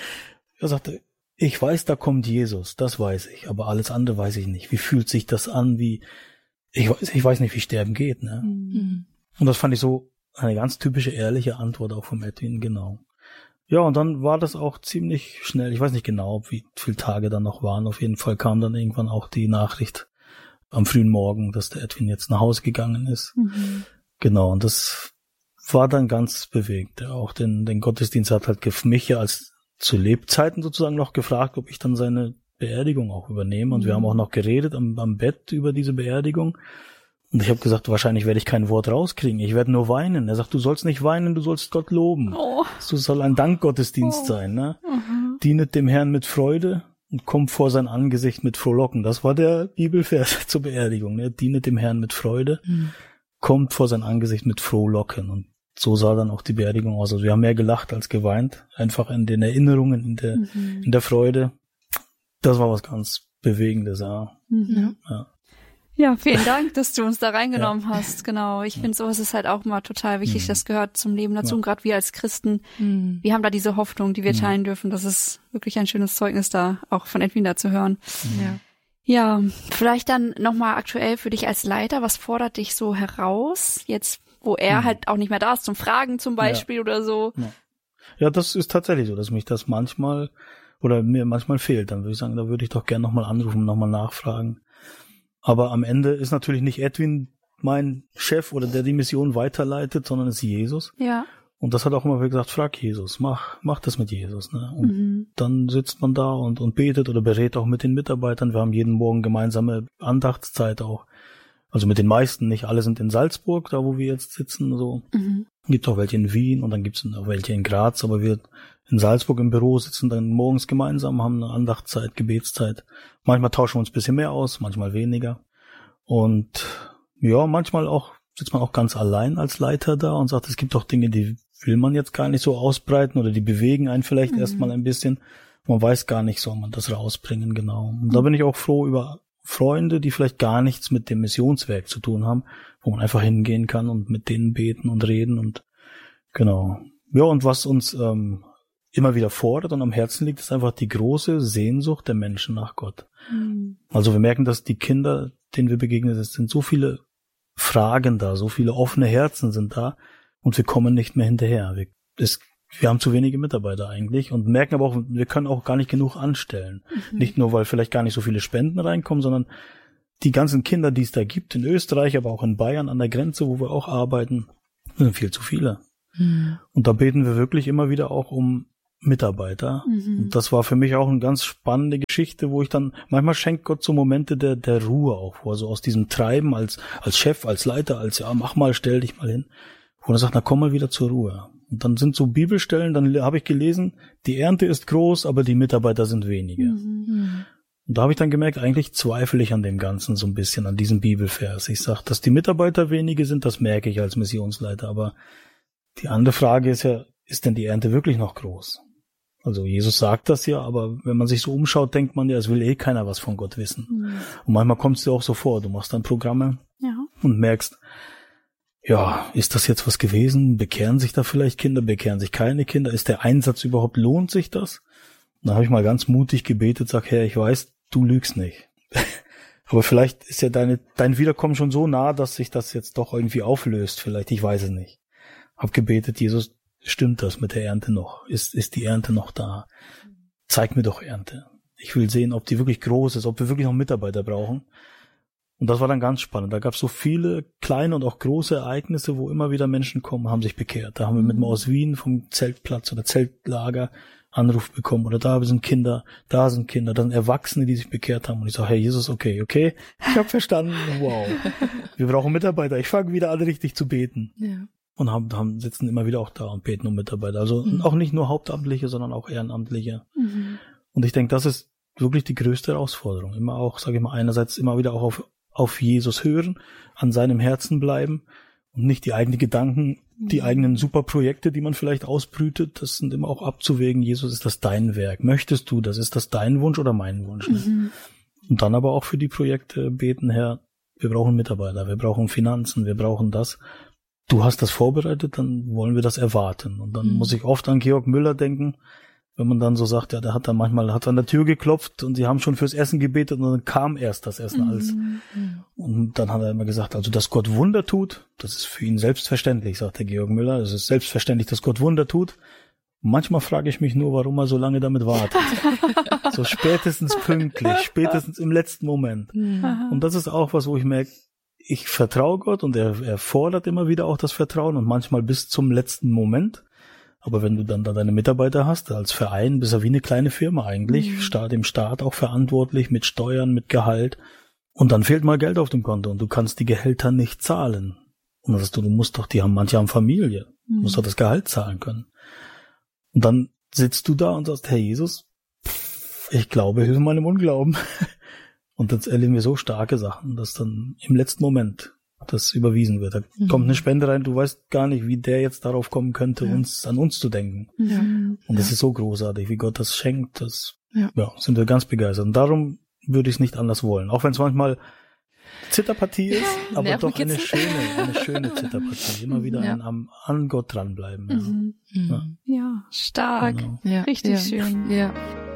Er sagte, ich weiß, da kommt Jesus, das weiß ich, aber alles andere weiß ich nicht. Wie fühlt sich das an, wie, ich weiß, ich weiß nicht, wie Sterben geht, ne? Mhm. Und das fand ich so eine ganz typische, ehrliche Antwort auch vom Edwin, genau. Ja, und dann war das auch ziemlich schnell, ich weiß nicht genau, wie viele Tage dann noch waren, auf jeden Fall kam dann irgendwann auch die Nachricht am frühen Morgen, dass der Edwin jetzt nach Hause gegangen ist. Mhm. Genau, und das war dann ganz bewegt. Auch den, den Gottesdienst hat halt mich ja als zu Lebzeiten sozusagen noch gefragt, ob ich dann seine Beerdigung auch übernehme. Und mhm. wir haben auch noch geredet am, am Bett über diese Beerdigung. Und ich habe gesagt, wahrscheinlich werde ich kein Wort rauskriegen. Ich werde nur weinen. Er sagt, du sollst nicht weinen, du sollst Gott loben. Oh. Das soll ein Dankgottesdienst oh. sein. Ne? Mhm. Dienet dem Herrn mit Freude und kommt vor sein Angesicht mit Frohlocken. Das war der Bibelvers zur Beerdigung. Ne? Dienet dem Herrn mit Freude, mhm. kommt vor sein Angesicht mit Frohlocken. Und so sah dann auch die Beerdigung aus. Also wir haben mehr gelacht als geweint. Einfach in den Erinnerungen, in der, mhm. in der Freude. Das war was ganz Bewegendes, ja. Mhm. Ja. Ja, vielen Dank, dass du uns da reingenommen ja. hast. Genau. Ich ja. finde, sowas ist halt auch mal total wichtig. Mhm. Das gehört zum Leben dazu. Ja. Und gerade wir als Christen, mhm. wir haben da diese Hoffnung, die wir mhm. teilen dürfen. Das ist wirklich ein schönes Zeugnis da, auch von Edwin da zu hören. Mhm. Ja. Ja, vielleicht dann nochmal aktuell für dich als Leiter. Was fordert dich so heraus? Jetzt, wo er mhm. halt auch nicht mehr da ist, zum Fragen zum Beispiel ja. oder so. Ja. ja, das ist tatsächlich so, dass mich das manchmal oder mir manchmal fehlt. Dann würde ich sagen, da würde ich doch gerne nochmal anrufen, nochmal nachfragen. Aber am Ende ist natürlich nicht Edwin mein Chef oder der die Mission weiterleitet, sondern es ist Jesus. Ja. Und das hat auch immer wieder gesagt, frag Jesus, mach, mach das mit Jesus, ne? Und mhm. dann sitzt man da und, und betet oder berät auch mit den Mitarbeitern. Wir haben jeden Morgen gemeinsame Andachtszeit auch. Also mit den meisten, nicht alle sind in Salzburg, da wo wir jetzt sitzen, so. Mhm. Gibt auch welche in Wien und dann gibt's auch welche in Graz, aber wir in Salzburg im Büro sitzen dann morgens gemeinsam, haben eine Andachtszeit, Gebetszeit. Manchmal tauschen wir uns ein bisschen mehr aus, manchmal weniger. Und ja, manchmal auch sitzt man auch ganz allein als Leiter da und sagt, es gibt auch Dinge, die will man jetzt gar nicht so ausbreiten oder die bewegen einen vielleicht mhm. erstmal ein bisschen. Man weiß gar nicht, soll man das rausbringen, genau. Und mhm. da bin ich auch froh über Freunde, die vielleicht gar nichts mit dem Missionswerk zu tun haben, wo man einfach hingehen kann und mit denen beten und reden und genau. Ja, und was uns ähm, immer wieder fordert und am Herzen liegt, ist einfach die große Sehnsucht der Menschen nach Gott. Mhm. Also wir merken, dass die Kinder, denen wir begegnen, es sind so viele Fragen da, so viele offene Herzen sind da und wir kommen nicht mehr hinterher. Wir, es, wir haben zu wenige Mitarbeiter eigentlich und merken aber auch, wir können auch gar nicht genug anstellen. Mhm. Nicht nur, weil vielleicht gar nicht so viele Spenden reinkommen, sondern die ganzen Kinder, die es da gibt, in Österreich, aber auch in Bayern an der Grenze, wo wir auch arbeiten, sind viel zu viele. Mhm. Und da beten wir wirklich immer wieder auch um Mitarbeiter. Mhm. Und das war für mich auch eine ganz spannende Geschichte, wo ich dann, manchmal schenkt Gott so Momente der, der Ruhe auch vor, so aus diesem Treiben als, als Chef, als Leiter, als, ja, mach mal, stell dich mal hin. Wo er sagt, na komm mal wieder zur Ruhe. Und dann sind so Bibelstellen, dann habe ich gelesen, die Ernte ist groß, aber die Mitarbeiter sind wenige. Mhm. Und da habe ich dann gemerkt, eigentlich zweifle ich an dem Ganzen so ein bisschen, an diesem Bibelvers. Ich sage, dass die Mitarbeiter wenige sind, das merke ich als Missionsleiter. Aber die andere Frage ist ja, ist denn die Ernte wirklich noch groß? Also Jesus sagt das ja, aber wenn man sich so umschaut, denkt man ja, es will eh keiner was von Gott wissen. Mhm. Und manchmal kommt es dir auch so vor, du machst dann Programme ja. und merkst, ja, ist das jetzt was gewesen? Bekehren sich da vielleicht Kinder? Bekehren sich keine Kinder? Ist der Einsatz überhaupt, lohnt sich das? Und dann habe ich mal ganz mutig gebetet, sag, Herr, ich weiß, du lügst nicht. Aber vielleicht ist ja deine, dein Wiederkommen schon so nah, dass sich das jetzt doch irgendwie auflöst. Vielleicht, ich weiß es nicht. Hab gebetet, Jesus, stimmt das mit der Ernte noch? Ist, ist die Ernte noch da? Zeig mir doch Ernte. Ich will sehen, ob die wirklich groß ist, ob wir wirklich noch Mitarbeiter brauchen. Und das war dann ganz spannend. Da gab es so viele kleine und auch große Ereignisse, wo immer wieder Menschen kommen, haben sich bekehrt. Da haben wir mit mal aus Wien vom Zeltplatz oder Zeltlager Anruf bekommen. Oder da sind Kinder, da sind Kinder, dann Erwachsene, die sich bekehrt haben. Und ich sage, Herr Jesus, okay, okay, ich habe verstanden, wow. Wir brauchen Mitarbeiter. Ich fange wieder an, richtig zu beten. Ja. Und haben, haben sitzen immer wieder auch da und beten um Mitarbeiter. Also mhm. auch nicht nur Hauptamtliche, sondern auch Ehrenamtliche. Mhm. Und ich denke, das ist wirklich die größte Herausforderung. Immer auch, sage ich mal, einerseits immer wieder auch auf, auf Jesus hören, an seinem Herzen bleiben und nicht die eigenen Gedanken, mhm. die eigenen Superprojekte, die man vielleicht ausbrütet, das sind immer auch abzuwägen. Jesus, ist das dein Werk? Möchtest du das? Ist das dein Wunsch oder mein Wunsch? Ne? Mhm. Und dann aber auch für die Projekte beten, Herr, wir brauchen Mitarbeiter, wir brauchen Finanzen, wir brauchen das. Du hast das vorbereitet, dann wollen wir das erwarten. Und dann mhm. muss ich oft an Georg Müller denken, wenn man dann so sagt, ja, der hat dann manchmal, hat an der Tür geklopft und sie haben schon fürs Essen gebetet und dann kam erst das Essen mhm. als. Und dann hat er immer gesagt, also, dass Gott Wunder tut, das ist für ihn selbstverständlich, sagt der Georg Müller. Es ist selbstverständlich, dass Gott Wunder tut. Manchmal frage ich mich nur, warum er so lange damit wartet. So spätestens pünktlich, spätestens im letzten Moment. Mhm. Und das ist auch was, wo ich merke, ich vertraue Gott und er, er fordert immer wieder auch das Vertrauen und manchmal bis zum letzten Moment. Aber wenn du dann da deine Mitarbeiter hast, als Verein bist du wie eine kleine Firma eigentlich, mhm. Staat im Staat auch verantwortlich mit Steuern, mit Gehalt. Und dann fehlt mal Geld auf dem Konto und du kannst die Gehälter nicht zahlen. Und dann sagst du, du musst doch, die haben, manche haben Familie, mhm. du musst doch das Gehalt zahlen können. Und dann sitzt du da und sagst, Herr Jesus, ich glaube, hilf meinem Unglauben. Und dann erleben wir so starke Sachen, dass dann im letzten Moment das überwiesen wird. Da mhm. kommt eine Spende rein, du weißt gar nicht, wie der jetzt darauf kommen könnte, ja. uns an uns zu denken. Ja. Und das ja. ist so großartig, wie Gott das schenkt. Das ja. Ja, sind wir ganz begeistert. Und darum würde ich es nicht anders wollen. Auch wenn es manchmal Zitterpartie ist, ja, aber doch eine schöne, eine schöne Zitterpartie. Immer wieder ja. an, an, an Gott dranbleiben. Ja, mhm. ja. ja stark. Genau. Ja. Richtig ja. schön. Ja.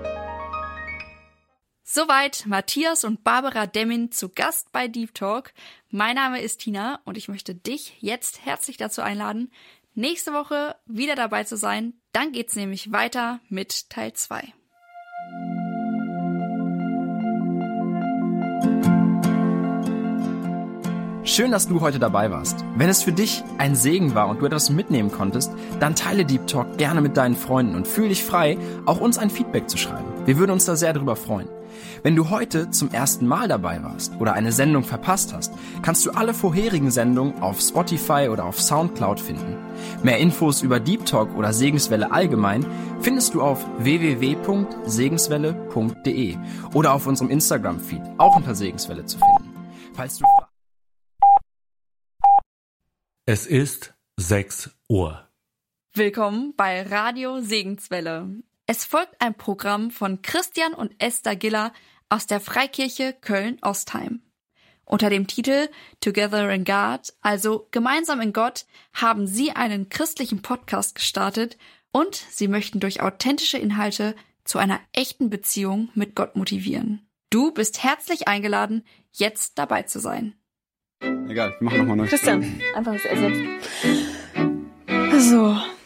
Soweit Matthias und Barbara Demmin zu Gast bei Deep Talk. Mein Name ist Tina und ich möchte dich jetzt herzlich dazu einladen, nächste Woche wieder dabei zu sein. Dann geht's nämlich weiter mit Teil zwei. Schön, dass du heute dabei warst. Wenn es für dich ein Segen war und du etwas mitnehmen konntest, dann teile Deep Talk gerne mit deinen Freunden und fühl dich frei, auch uns ein Feedback zu schreiben. Wir würden uns da sehr drüber freuen. Wenn du heute zum ersten Mal dabei warst oder eine Sendung verpasst hast, kannst du alle vorherigen Sendungen auf Spotify oder auf Soundcloud finden. Mehr Infos über Deep Talk oder Segenswelle allgemein findest du auf w w w punkt segenswelle punkt d e oder auf unserem Instagram-Feed, auch unter Segenswelle zu finden. Falls du Es ist sechs Uhr. Willkommen bei Radio Segenswelle. Es folgt ein Programm von Christian und Esther Giller aus der Freikirche Köln-Ostheim. Unter dem Titel Together in God, also gemeinsam in Gott, haben sie einen christlichen Podcast gestartet und sie möchten durch authentische Inhalte zu einer echten Beziehung mit Gott motivieren. Du bist herzlich eingeladen, jetzt dabei zu sein. Egal, wir machen nochmal neu. Christian, einfach das ersetzt. So.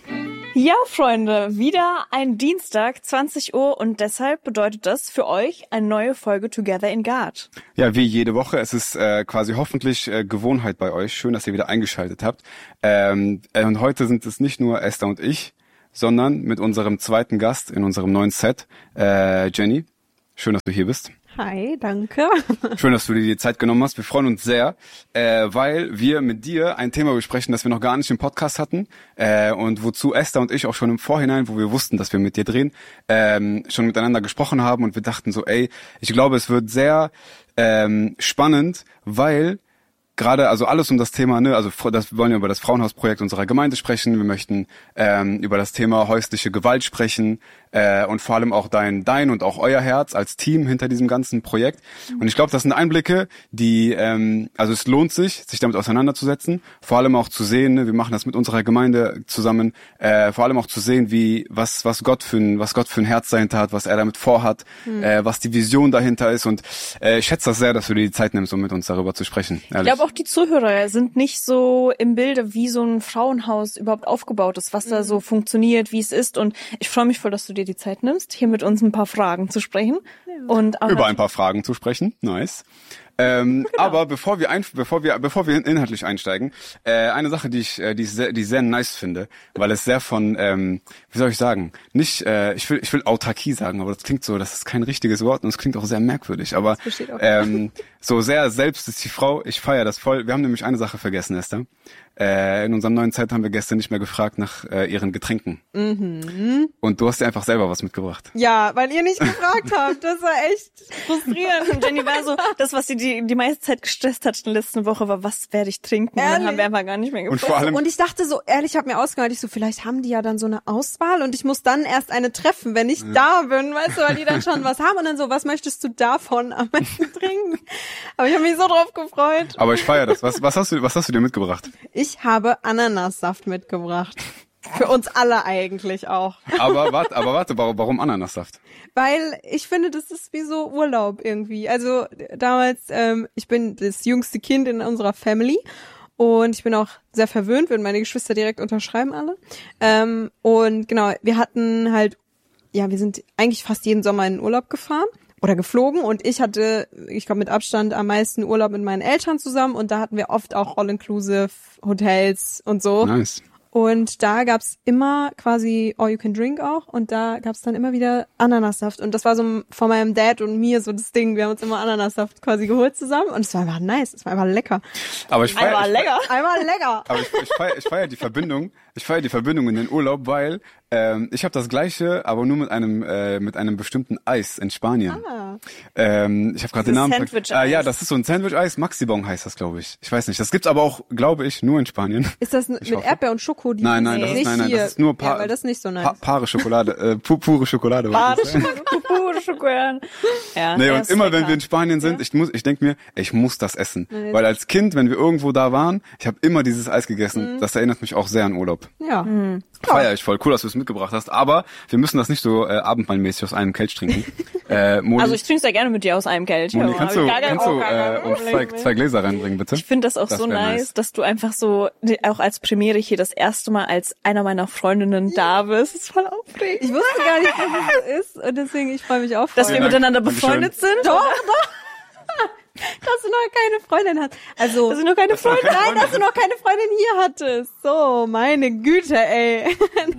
Ja, Freunde, wieder ein Dienstag, zwanzig Uhr und deshalb bedeutet das für euch eine neue Folge Together in God. Ja, wie jede Woche. Es ist äh, quasi hoffentlich äh, Gewohnheit bei euch. Schön, dass ihr wieder eingeschaltet habt. Ähm, äh, und heute sind es nicht nur Esther und ich, sondern mit unserem zweiten Gast in unserem neuen Set, äh, Jenny. Schön, dass du hier bist. Hi, danke. Schön, dass du dir die Zeit genommen hast. Wir freuen uns sehr, äh, weil wir mit dir ein Thema besprechen, das wir noch gar nicht im Podcast hatten äh, und wozu Esther und ich auch schon im Vorhinein, wo wir wussten, dass wir mit dir drehen, ähm, schon miteinander gesprochen haben und wir dachten so, ey, ich glaube, es wird sehr ähm, spannend, weil gerade, also alles um das Thema, ne, also das, wir wollen ja über das Frauenhausprojekt unserer Gemeinde sprechen, wir möchten ähm, über das Thema häusliche Gewalt sprechen äh, und vor allem auch dein dein und auch euer Herz als Team hinter diesem ganzen Projekt. Und ich glaube, das sind Einblicke, die, ähm, also es lohnt sich, sich damit auseinanderzusetzen, vor allem auch zu sehen, ne, wir machen das mit unserer Gemeinde zusammen, äh, vor allem auch zu sehen, wie was was Gott für ein was Gott für ein Herz dahinter hat, was er damit vorhat, mhm. äh, was die Vision dahinter ist. Und äh, ich schätze das sehr, dass du dir die Zeit nimmst, um mit uns darüber zu sprechen. Ehrlich. Ich glaube, auch die Zuhörer sind nicht so im Bilde, wie so ein Frauenhaus überhaupt aufgebaut ist, was mhm. da so funktioniert, wie es ist. Und ich freue mich voll, dass du dir die Zeit nimmst, hier mit uns ein paar Fragen zu sprechen. Ja. Und über ein paar Fragen zu sprechen. Nice. Ähm, genau. Aber bevor wir ein, bevor wir bevor wir inhaltlich einsteigen, äh, eine Sache, die ich äh, die ich sehr, die ich sehr nice finde, weil es sehr von ähm, wie soll ich sagen, nicht äh, ich will ich will Autarkie sagen, aber das klingt so, das ist kein richtiges Wort und es klingt auch sehr merkwürdig, aber ähm, so sehr selbst ist die Frau. Ich feiere das voll. Wir haben nämlich eine Sache vergessen, Esther. Äh, in unserem neuen Zeit haben wir gestern nicht mehr gefragt nach äh, ihren Getränken. Mhm. Und du hast dir einfach selber was mitgebracht. Ja, weil ihr nicht gefragt habt. Das war echt frustrierend. Und Jenny war so, das, was sie die, die meiste Zeit gestresst hat in der letzten Woche, war, was werde ich trinken? Und dann haben wir einfach gar nicht mehr gefragt. Und, vor allem und ich dachte so, ehrlich, ich habe mir ausgehört, ich so, vielleicht haben die ja dann so eine Auswahl und ich muss dann erst eine treffen, wenn ich ja. da bin, weißt du, weil die dann schon was haben und dann so, was möchtest du davon am besten trinken? Aber ich habe mich so drauf gefreut. Aber ich feiere das. Was, was hast du, was hast du dir mitgebracht? Ich habe Ananassaft mitgebracht. Für uns alle eigentlich auch. Aber warte, aber warte, warum Ananassaft? Weil ich finde, das ist wie so Urlaub irgendwie. Also damals, ähm, ich bin das jüngste Kind in unserer Family und ich bin auch sehr verwöhnt, würden meine Geschwister direkt unterschreiben alle. Ähm, und genau, wir hatten halt, ja, wir sind eigentlich fast jeden Sommer in den Urlaub gefahren. Oder geflogen und ich hatte, ich glaube mit Abstand am meisten Urlaub mit meinen Eltern zusammen und da hatten wir oft auch All-Inclusive Hotels und so. Nice. Und da gab's immer quasi All You Can Drink auch und da gab's dann immer wieder Ananassaft und das war so von meinem Dad und mir so das Ding, wir haben uns immer Ananassaft quasi geholt zusammen und es war einfach nice, es war einfach lecker. Aber ich feier, einfach ich lecker. Feier, einfach lecker. Aber ich, ich feier, ich feier die Verbindung, ich feier die Verbindung in den Urlaub, weil ähm, ich habe das Gleiche, aber nur mit einem äh, mit einem bestimmten Eis in Spanien. Ah. Ähm, ich habe gerade den Namen Sandwich-Eis. Ah, ja, das ist so ein Sandwich-Eis, Maxibon heißt das, glaube ich. Ich weiß nicht, das gibt's aber auch, glaube ich, nur in Spanien. Ist das mit Erdbeer und Schoko? Die nein, nein, das ist, nein, nein, das ist nur pa- ja, weil das ist nicht so nice. pa- pare Schokolade, äh, pu- pure Schokolade. Pare Schokolade, pure Schokolade. Ja, nee, und immer lecker. Wenn wir in Spanien sind, ja. ich muss, ich denk mir, ich muss das essen, nee, weil als Kind, wenn wir irgendwo da waren, ich habe immer dieses Eis gegessen. Mhm. Das erinnert mich auch sehr an Urlaub. Ja. Mhm. Feier ich voll, cool, dass du es mitgebracht hast. Aber wir müssen das nicht so äh, abendmahlmäßig aus einem Kelch trinken. äh, Moni, also ich trinke sehr gerne mit dir aus einem Kelch. Moni, kannst du, kannst du äh, uns zwei, zwei Gläser reinbringen, bitte? Ich finde das auch das so nice, nice, dass du einfach so, auch als Premiere hier das erste Mal als einer meiner Freundinnen da bist. Das ist voll aufregend. Ich wusste gar nicht, was es ist und deswegen, ich freue mich auch voll. Dass wir miteinander befreundet sind? Doch, doch. Dass du noch keine Freundin hast. Also, dass du noch keine Freundin Nein, Freundin. dass du noch keine Freundin hier hattest. So, meine Güte, ey.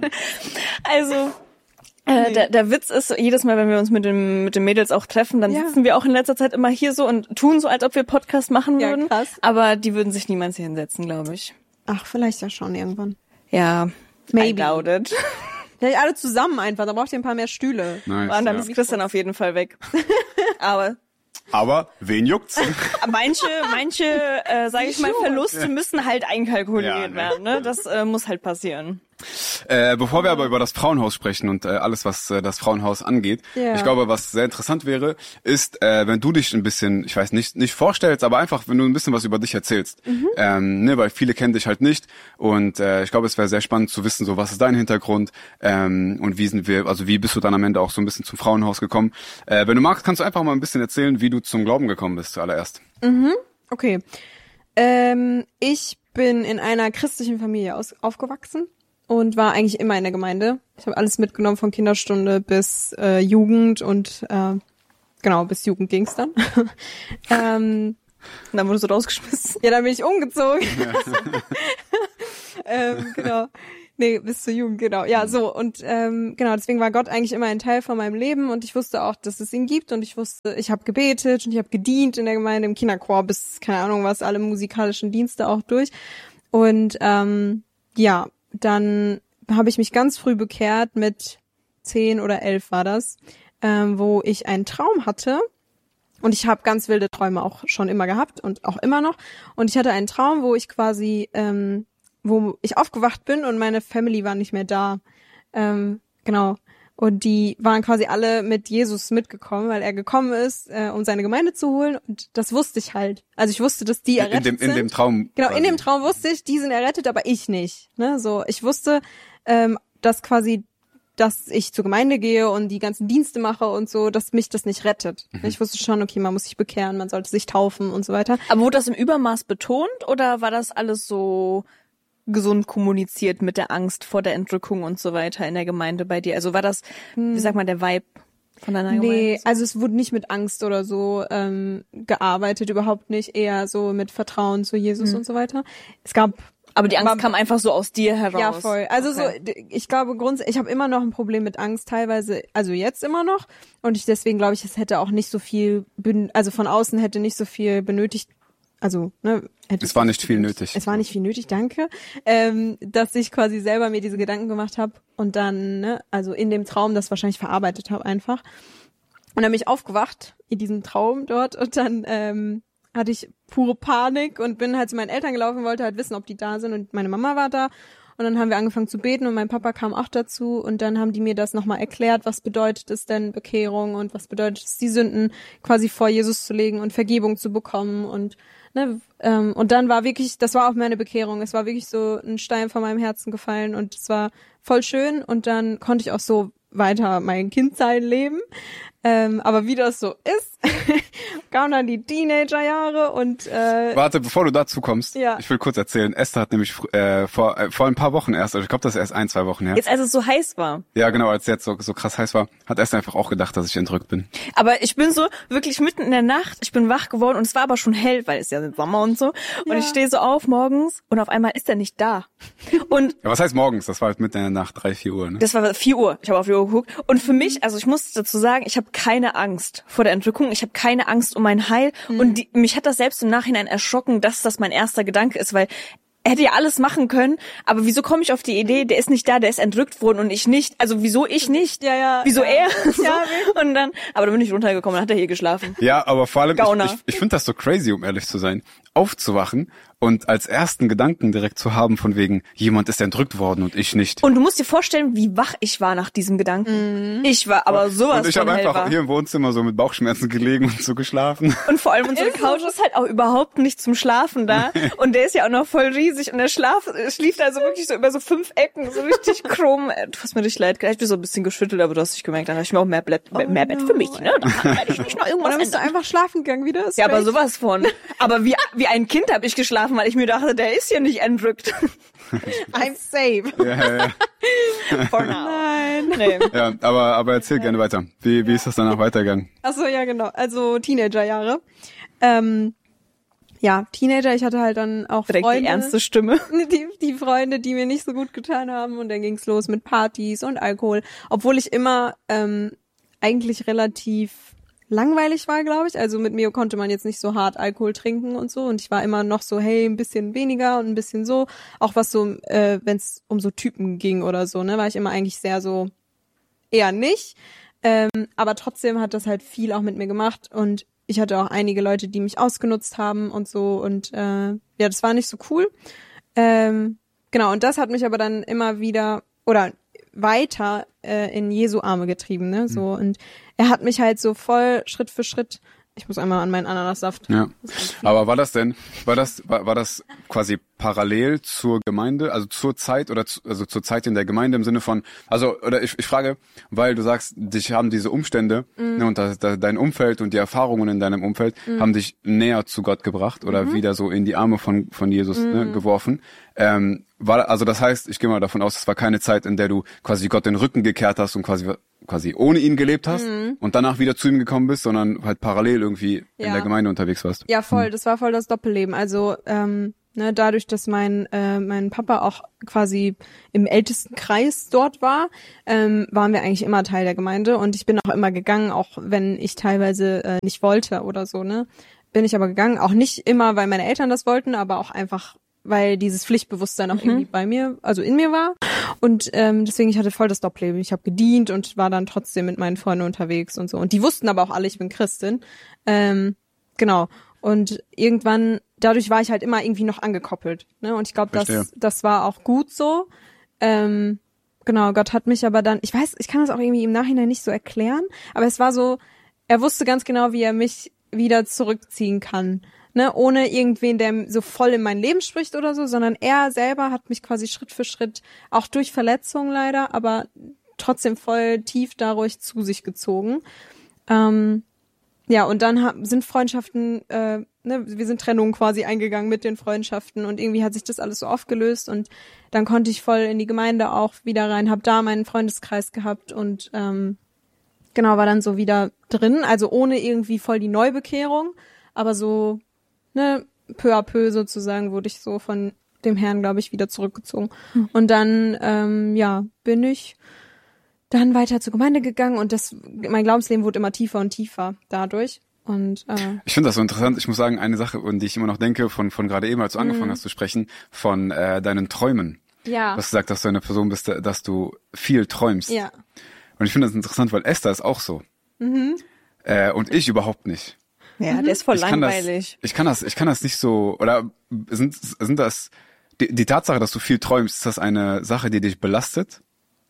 Also, äh, nee. der, der Witz ist, jedes Mal, wenn wir uns mit dem mit den Mädels auch treffen, dann ja. sitzen wir auch in letzter Zeit immer hier so und tun so, als ob wir Podcast machen ja, würden. Krass. Aber die würden sich niemals hier hinsetzen, glaube ich. Ach, vielleicht ja schon irgendwann. Ja, maybe. I doubt it. Vielleicht alle zusammen einfach, da braucht ihr ein paar mehr Stühle. Nice, und dann ja. ist Christian auf jeden Fall weg. Aber... Aber wen juckt's? Manche, manche, äh, sage ich mal, Verluste müssen halt einkalkuliert ja, ne? werden. Ne? Das äh, muss halt passieren. Äh, bevor wir aber über das Frauenhaus sprechen und äh, alles, was äh, das Frauenhaus angeht, ja. ich glaube, was sehr interessant wäre, ist, äh, wenn du dich ein bisschen, ich weiß nicht, nicht vorstellst, aber einfach, wenn du ein bisschen was über dich erzählst. Mhm. Ähm, ne, weil viele kennen dich halt nicht und äh, ich glaube, es wäre sehr spannend zu wissen, so was ist dein Hintergrund ähm, und wie sind wir, also wie bist du dann am Ende auch so ein bisschen zum Frauenhaus gekommen. Äh, wenn du magst, kannst du einfach mal ein bisschen erzählen, wie du zum Glauben gekommen bist zuallererst. Mhm. Okay. Ähm, ich bin in einer christlichen Familie aus, aufgewachsen. und war eigentlich immer in der Gemeinde. Ich habe alles mitgenommen von Kinderstunde bis äh, Jugend und äh, genau, bis Jugend ging's dann. ähm, Und dann wurdest du rausgeschmissen. Ja, dann bin ich umgezogen. ähm, genau. Nee, bis zur Jugend, genau. Ja, so. Und ähm, genau, deswegen war Gott eigentlich immer ein Teil von meinem Leben und ich wusste auch, dass es ihn gibt und ich wusste, ich habe gebetet und ich habe gedient in der Gemeinde, im Kinderchor bis, keine Ahnung was, alle musikalischen Dienste auch durch. Und ähm, ja, dann habe ich mich ganz früh bekehrt, mit zehn oder elf war das, ähm, wo ich einen Traum hatte. Und ich habe ganz wilde Träume auch schon immer gehabt und auch immer noch. Und ich hatte einen Traum, wo ich quasi, ähm, wo ich aufgewacht bin und meine Family war nicht mehr da. Ähm, genau. Und die waren quasi alle mit Jesus mitgekommen, weil er gekommen ist, äh, um seine Gemeinde zu holen. Und das wusste ich halt. Also ich wusste, dass die errettet in dem, sind. In dem Traum. Genau, quasi. in dem Traum wusste ich, die sind errettet, aber ich nicht. Ne, so, ich wusste, ähm, dass quasi dass ich zur Gemeinde gehe und die ganzen Dienste mache und so, dass mich das nicht rettet. Mhm. Ich wusste schon, okay, man muss sich bekehren, man sollte sich taufen und so weiter. Aber wurde das im Übermaß betont oder war das alles so gesund kommuniziert mit der Angst vor der Entrückung und so weiter in der Gemeinde bei dir? Also war das, hm. wie sagt man, der Vibe von deiner Gemeinde? Nee, also es wurde nicht mit Angst oder so ähm, gearbeitet, überhaupt nicht. Eher so mit Vertrauen zu Jesus mhm. und so weiter. Es gab Aber die Angst kam einfach so aus dir heraus. Ja, voll. Also okay. so, ich glaube grundsätzlich, ich habe immer noch ein Problem mit Angst, teilweise, also jetzt immer noch. Und ich deswegen glaube ich, es hätte auch nicht so viel, also von außen hätte nicht so viel benötigt. Also, ne, hätte es war nicht viel nötig. Es war nicht viel nötig, danke. Ähm, dass ich quasi selber mir diese Gedanken gemacht habe und dann, ne, also in dem Traum das wahrscheinlich verarbeitet habe einfach. Und dann bin ich aufgewacht in diesem Traum dort und dann ähm, hatte ich pure Panik und bin halt zu meinen Eltern gelaufen, wollte halt wissen, ob die da sind und meine Mama war da. Und dann haben wir angefangen zu beten und mein Papa kam auch dazu und dann haben die mir das nochmal erklärt, was bedeutet es denn Bekehrung und was bedeutet es, die Sünden quasi vor Jesus zu legen und Vergebung zu bekommen und ne, ähm, und dann war wirklich, das war auch meine Bekehrung, es war wirklich so ein Stein von meinem Herzen gefallen und es war voll schön und dann konnte ich auch so weiter mein Kindsein leben. Ähm, aber wie das so ist, kamen dann die Teenagerjahre und äh, Warte, bevor du dazu kommst, ja. ich will kurz erzählen, Esther hat nämlich äh, vor äh, vor ein paar Wochen erst, also ich glaube, das ist erst ein, zwei Wochen her. Jetzt, als es so heiß war. Ja, genau, als es jetzt so, so krass heiß war, hat Esther einfach auch gedacht, dass ich entrückt bin. Aber ich bin so wirklich mitten in der Nacht, ich bin wach geworden und es war aber schon hell, weil es ja Sommer und so. Und ja. ich stehe so auf morgens und auf einmal ist er nicht da. Und ja, was heißt morgens? Das war halt mitten in der Nacht, drei, vier Uhr, ne? Das war vier Uhr. Ich habe auf die Uhr geguckt. Und für mich, also ich muss dazu sagen, ich habe keine Angst vor der Entrückung. Ich habe keine Angst um mein Heil. Mhm. Und die, mich hat das selbst im Nachhinein erschrocken, dass das mein erster Gedanke ist, weil er hätte ja alles machen können, aber wieso komme ich auf die Idee, der ist nicht da, der ist entrückt worden und ich nicht? Also wieso ich nicht? Ja, ja. Wieso ja. er? So. Ja, und dann, aber dann bin ich runtergekommen, dann hat er hier geschlafen. Ja, aber vor allem, Gauner. ich, ich, ich finde das so crazy, um ehrlich zu sein, aufzuwachen und als ersten Gedanken direkt zu haben von wegen, jemand ist entrückt worden und ich nicht. Und du musst dir vorstellen, wie wach ich war nach diesem Gedanken. Mhm. Ich war aber sowas Und ich von habe einfach hellwach. hier im Wohnzimmer so mit Bauchschmerzen gelegen und so geschlafen. Und vor allem unsere Couch ist halt auch überhaupt nicht zum Schlafen da. Und der ist ja auch noch voll riesig und der Schlaf, schlief da so wirklich so über so fünf Ecken, so richtig krumm. Du hast mir richtig leid gedacht. Ich bin so ein bisschen geschüttelt, aber du hast dich gemerkt, dann habe ich mir auch mehr, Bett, oh mehr Bett no. für mich, ne? Dann werde ich nicht noch irgendwas. Und dann bist du einfach schlafen gegangen wieder. Ja, aber sowas von. Aber wie, wie ein Kind habe ich geschlafen, weil ich mir dachte, der ist hier nicht entrückt. I'm safe. Ja, ja, ja. For now. Nein. Nee. Ja, aber, aber erzähl gerne weiter. Wie, wie ist das danach weitergegangen? Ach so, ja, genau. Also Teenagerjahre. Ähm, ja, Teenager, ich hatte halt dann auch Direkt Freunde. die ernste Stimme. Die, die Freunde, die mir nicht so gut getan haben. Und dann ging's los mit Partys und Alkohol. Obwohl ich immer ähm, eigentlich relativ langweilig war, glaube ich. Also mit mir konnte man jetzt nicht so hart Alkohol trinken und so. Und ich war immer noch so, hey, ein bisschen weniger und ein bisschen so. Auch was so, äh, wenn es um so Typen ging oder so, ne, war ich immer eigentlich sehr so, eher nicht. Ähm, aber trotzdem hat das halt viel auch mit mir gemacht. Und ich hatte auch einige Leute, die mich ausgenutzt haben und so. Und äh, ja, das war nicht so cool. Ähm, genau, und das hat mich aber dann immer wieder, oder weiter äh, in Jesu Arme getrieben, ne, so. Und er hat mich halt so voll Schritt für Schritt, Ich muss einmal an meinen Ananassaft. Ja. Aber war das denn, war das, war, war das quasi parallel zur Gemeinde, also zur Zeit oder zu, also zur Zeit in der Gemeinde im Sinne von, also, oder ich, ich frage, weil du sagst, dich haben diese Umstände, mhm. ne, und das, das, dein Umfeld und die Erfahrungen in deinem Umfeld mhm. haben dich näher zu Gott gebracht oder mhm. wieder so in die Arme von, von Jesus, mhm. ne, geworfen. Ähm, war, also das heißt, ich gehe mal davon aus, es war keine Zeit, in der du quasi Gott den Rücken gekehrt hast und quasi quasi ohne ihn gelebt hast mhm. und danach wieder zu ihm gekommen bist, sondern halt parallel irgendwie ja. in der Gemeinde unterwegs warst. Ja, voll. Mhm. Das war voll das Doppelleben. Also ähm, ne, dadurch, dass mein äh, mein Papa auch quasi im ältesten Kreis dort war, ähm, waren wir eigentlich immer Teil der Gemeinde und ich bin auch immer gegangen, auch wenn ich teilweise äh, nicht wollte oder so. Ne, bin ich aber gegangen. Auch nicht immer, weil meine Eltern das wollten, aber auch einfach, weil dieses Pflichtbewusstsein auch mhm. irgendwie bei mir, also in mir war. Und ähm, deswegen, ich hatte voll das Doppelleben. Ich habe gedient und war dann trotzdem mit meinen Freunden unterwegs und so. Und die wussten aber auch alle, ich bin Christin. Ähm, genau. Und irgendwann, dadurch war ich halt immer irgendwie noch angekoppelt. Ne? Und ich glaube, das, das war auch gut so. Ähm, genau, Gott hat mich aber dann, ich weiß, ich kann das auch irgendwie im Nachhinein nicht so erklären, aber es war so, er wusste ganz genau, wie er mich wieder zurückziehen kann. Ne, ohne irgendwen, der so voll in mein Leben spricht oder so, sondern er selber hat mich quasi Schritt für Schritt, auch durch Verletzungen leider, aber trotzdem voll tief dadurch zu sich gezogen. Ähm, ja, und dann ha- sind Freundschaften, äh, ne, wir sind Trennungen quasi eingegangen mit den Freundschaften und irgendwie hat sich das alles so aufgelöst und dann konnte ich voll in die Gemeinde auch wieder rein, hab da meinen Freundeskreis gehabt und ähm, genau, war dann so wieder drin, also ohne irgendwie voll die Neubekehrung, aber so ne, peu à peu sozusagen wurde ich so von dem Herrn, glaube ich, wieder zurückgezogen. Mhm. Und dann, ähm, ja, bin ich dann weiter zur Gemeinde gegangen und das, mein Glaubensleben wurde immer tiefer und tiefer dadurch. Und äh, ich finde das so interessant. Ich muss sagen, eine Sache, an die ich immer noch denke, von von gerade eben, als du angefangen mhm. hast zu sprechen, von äh, deinen Träumen. Ja. Du hast gesagt, dass du eine Person bist, dass du viel träumst. Ja. Und ich finde das interessant, weil Esther ist auch so. Mhm. Äh, und ich überhaupt nicht. Ja, der ist voll ich langweilig. Kann das, ich kann das, ich kann das nicht so, oder sind, sind das, die, die Tatsache, dass du viel träumst, ist das eine Sache, die dich belastet?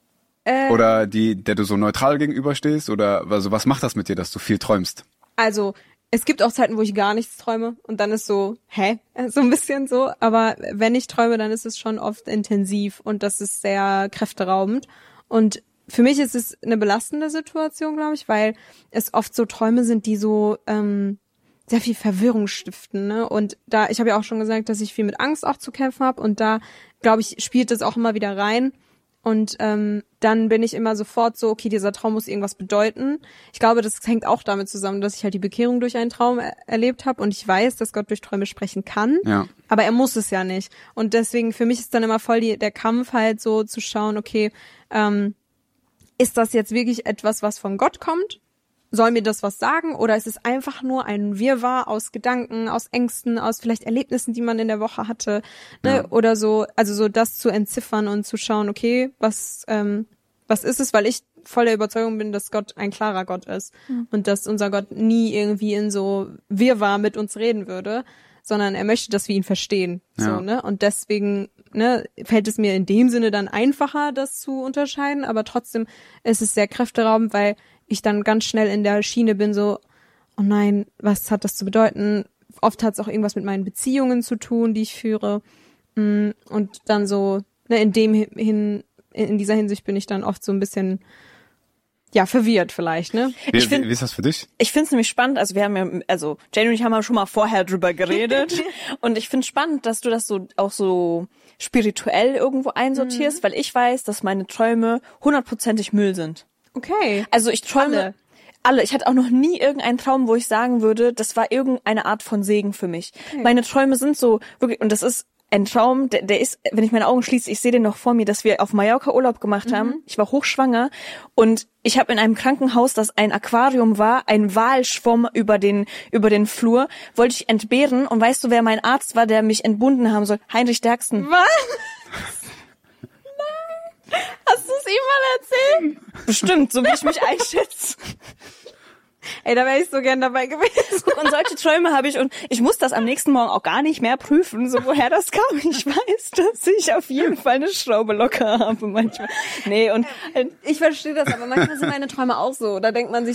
Äh, oder die, der du so neutral gegenüberstehst? Oder, also was macht das mit dir, dass du viel träumst? Also, es gibt auch Zeiten, wo ich gar nichts träume und dann ist so, hä? So ein bisschen so. Aber wenn ich träume, dann ist es schon oft intensiv und das ist sehr kräfteraubend. Und für mich ist es eine belastende Situation, glaube ich, weil es oft so Träume sind, die so ähm, sehr viel Verwirrung stiften. Ne? Und da, ich habe ja auch schon gesagt, dass ich viel mit Angst auch zu kämpfen habe. Und da, glaube ich, spielt es auch immer wieder rein. Und ähm, dann bin ich immer sofort so, okay, dieser Traum muss irgendwas bedeuten. Ich glaube, das hängt auch damit zusammen, dass ich halt die Bekehrung durch einen Traum er- erlebt habe. Und ich weiß, dass Gott durch Träume sprechen kann. Ja. Aber er muss es ja nicht. Und deswegen, für mich ist dann immer voll die, der Kampf halt so zu schauen, okay, ähm, ist das jetzt wirklich etwas, was von Gott kommt? Soll mir das was sagen? Oder ist es einfach nur ein Wirrwarr aus Gedanken, aus Ängsten, aus vielleicht Erlebnissen, die man in der Woche hatte? Ne? Ja. Oder so, also so das zu entziffern und zu schauen, okay, was ähm, was ist es? Weil ich voll der Überzeugung bin, dass Gott ein klarer Gott ist. Mhm. Und dass unser Gott nie irgendwie in so Wirrwarr mit uns reden würde, sondern er möchte, dass wir ihn verstehen. Ja. So, ne? Und deswegen ne, fällt es mir in dem Sinne dann einfacher, das zu unterscheiden, aber trotzdem ist es sehr kräfteraubend, weil ich dann ganz schnell in der Schiene bin, so, oh nein, was hat das zu bedeuten? Oft hat es auch irgendwas mit meinen Beziehungen zu tun, die ich führe. Und dann so, ne, in dem hin, in dieser Hinsicht bin ich dann oft so ein bisschen, ja, verwirrt vielleicht, ne? Wie, ich find, wie ist das für dich? Ich finde es nämlich spannend, also wir haben ja, also Jane und ich haben ja schon mal vorher drüber geredet und ich finde spannend, dass du das so auch so spirituell irgendwo einsortierst, mhm. weil ich weiß, dass meine Träume hundertprozentig Müll sind. Okay. Also ich träume alle. alle. Ich hatte auch noch nie irgendeinen Traum, wo ich sagen würde, das war irgendeine Art von Segen für mich. Okay. Meine Träume sind so wirklich, und das ist ein Traum, der, der ist, wenn ich meine Augen schließe, ich sehe den noch vor mir, dass wir auf Mallorca Urlaub gemacht haben. Mhm. Ich war hochschwanger und ich habe in einem Krankenhaus, das ein Aquarium war, ein Wal schwamm über den über den Flur, wollte ich entbehren und weißt du, wer mein Arzt war, der mich entbunden haben soll? Heinrich Derksen. Was? Nein! Hast du es ihm mal erzählt? Bestimmt, so wie ich mich einschätze. Ey, da wäre ich so gern dabei gewesen. Und solche Träume habe ich und ich muss das am nächsten Morgen auch gar nicht mehr prüfen, so woher das kam. Ich weiß, dass ich auf jeden Fall eine Schraube locker habe manchmal. Nee, und ich verstehe das, aber manchmal sind meine Träume auch so. Da denkt man sich so,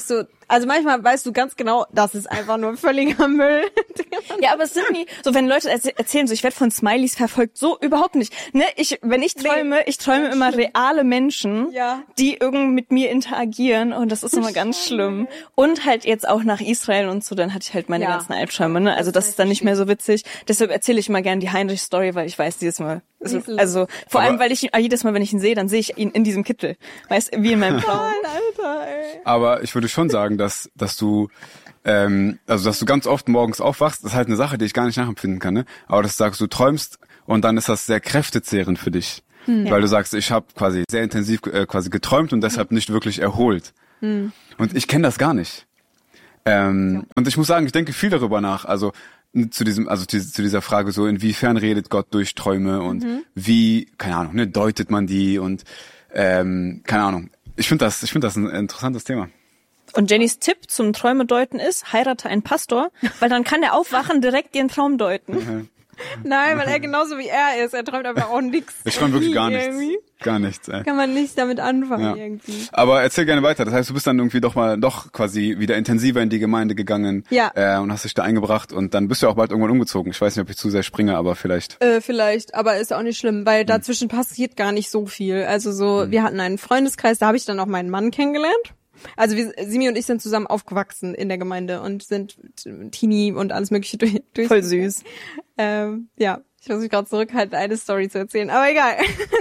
Also manchmal weißt du ganz genau, das ist einfach nur völliger Müll. Ja, aber es sind nie, so wenn Leute erzählen, so ich werde von Smileys verfolgt, so überhaupt nicht. Ne, ich, wenn ich träume, ich träume immer reale Menschen, Ja. die irgendwie mit mir interagieren und das ist immer ganz schlimm. Und halt jetzt auch nach Israel und so, dann hatte ich halt meine Ja. ganzen Albträume, ne? Also das ist dann nicht mehr so witzig. Deshalb erzähle ich immer gerne die Heinrich-Story, weil ich weiß dieses Mal, also, also vor Aber- allem, weil ich jedes Mal, wenn ich ihn sehe, dann sehe ich ihn in diesem Kittel, weißt, wie in meinem Traum. Alter, ey. Aber ich würde schon sagen, dass, dass du, ähm, also dass du ganz oft morgens aufwachst, das ist halt eine Sache, die ich gar nicht nachempfinden kann, ne? Aber dass du sagst, du träumst und dann ist das sehr kräftezehrend für dich. Hm. Weil du sagst, ich habe quasi sehr intensiv äh, quasi geträumt und deshalb nicht wirklich erholt. Hm. Und ich kenne das gar nicht. Ähm, ja. Und ich muss sagen, ich denke viel darüber nach. Also zu diesem, also zu, zu dieser Frage so, inwiefern redet Gott durch Träume und mhm. wie, keine Ahnung, ne, deutet man die und ähm, keine Ahnung. Ich finde das, ich finde das ein interessantes Thema. Und Jennys Tipp zum Träume deuten ist, heirate einen Pastor, weil dann kann er aufwachen, direkt ihren Traum deuten. Nein, weil er genauso wie er ist. Er träumt einfach auch nichts. Ich träume wirklich gar nichts. Irgendwie. Gar nichts, ey. Kann man nicht damit anfangen Ja. irgendwie. Aber erzähl gerne weiter. Das heißt, du bist dann irgendwie doch mal, doch quasi wieder intensiver in die Gemeinde gegangen. Ja. Äh, und hast dich da eingebracht und dann bist du auch bald irgendwann umgezogen. Ich weiß nicht, ob ich zu sehr springe, aber vielleicht. Äh, vielleicht, aber ist auch nicht schlimm, weil dazwischen passiert gar nicht so viel. Also so, wir hatten einen Freundeskreis, da habe ich dann auch meinen Mann kennengelernt. Also wir, Simi und ich sind zusammen aufgewachsen in der Gemeinde und sind Teenie und alles mögliche durch. durch Voll süß. Ähm, ja, ich muss mich gerade zurückhalten, eine Story zu erzählen, aber egal.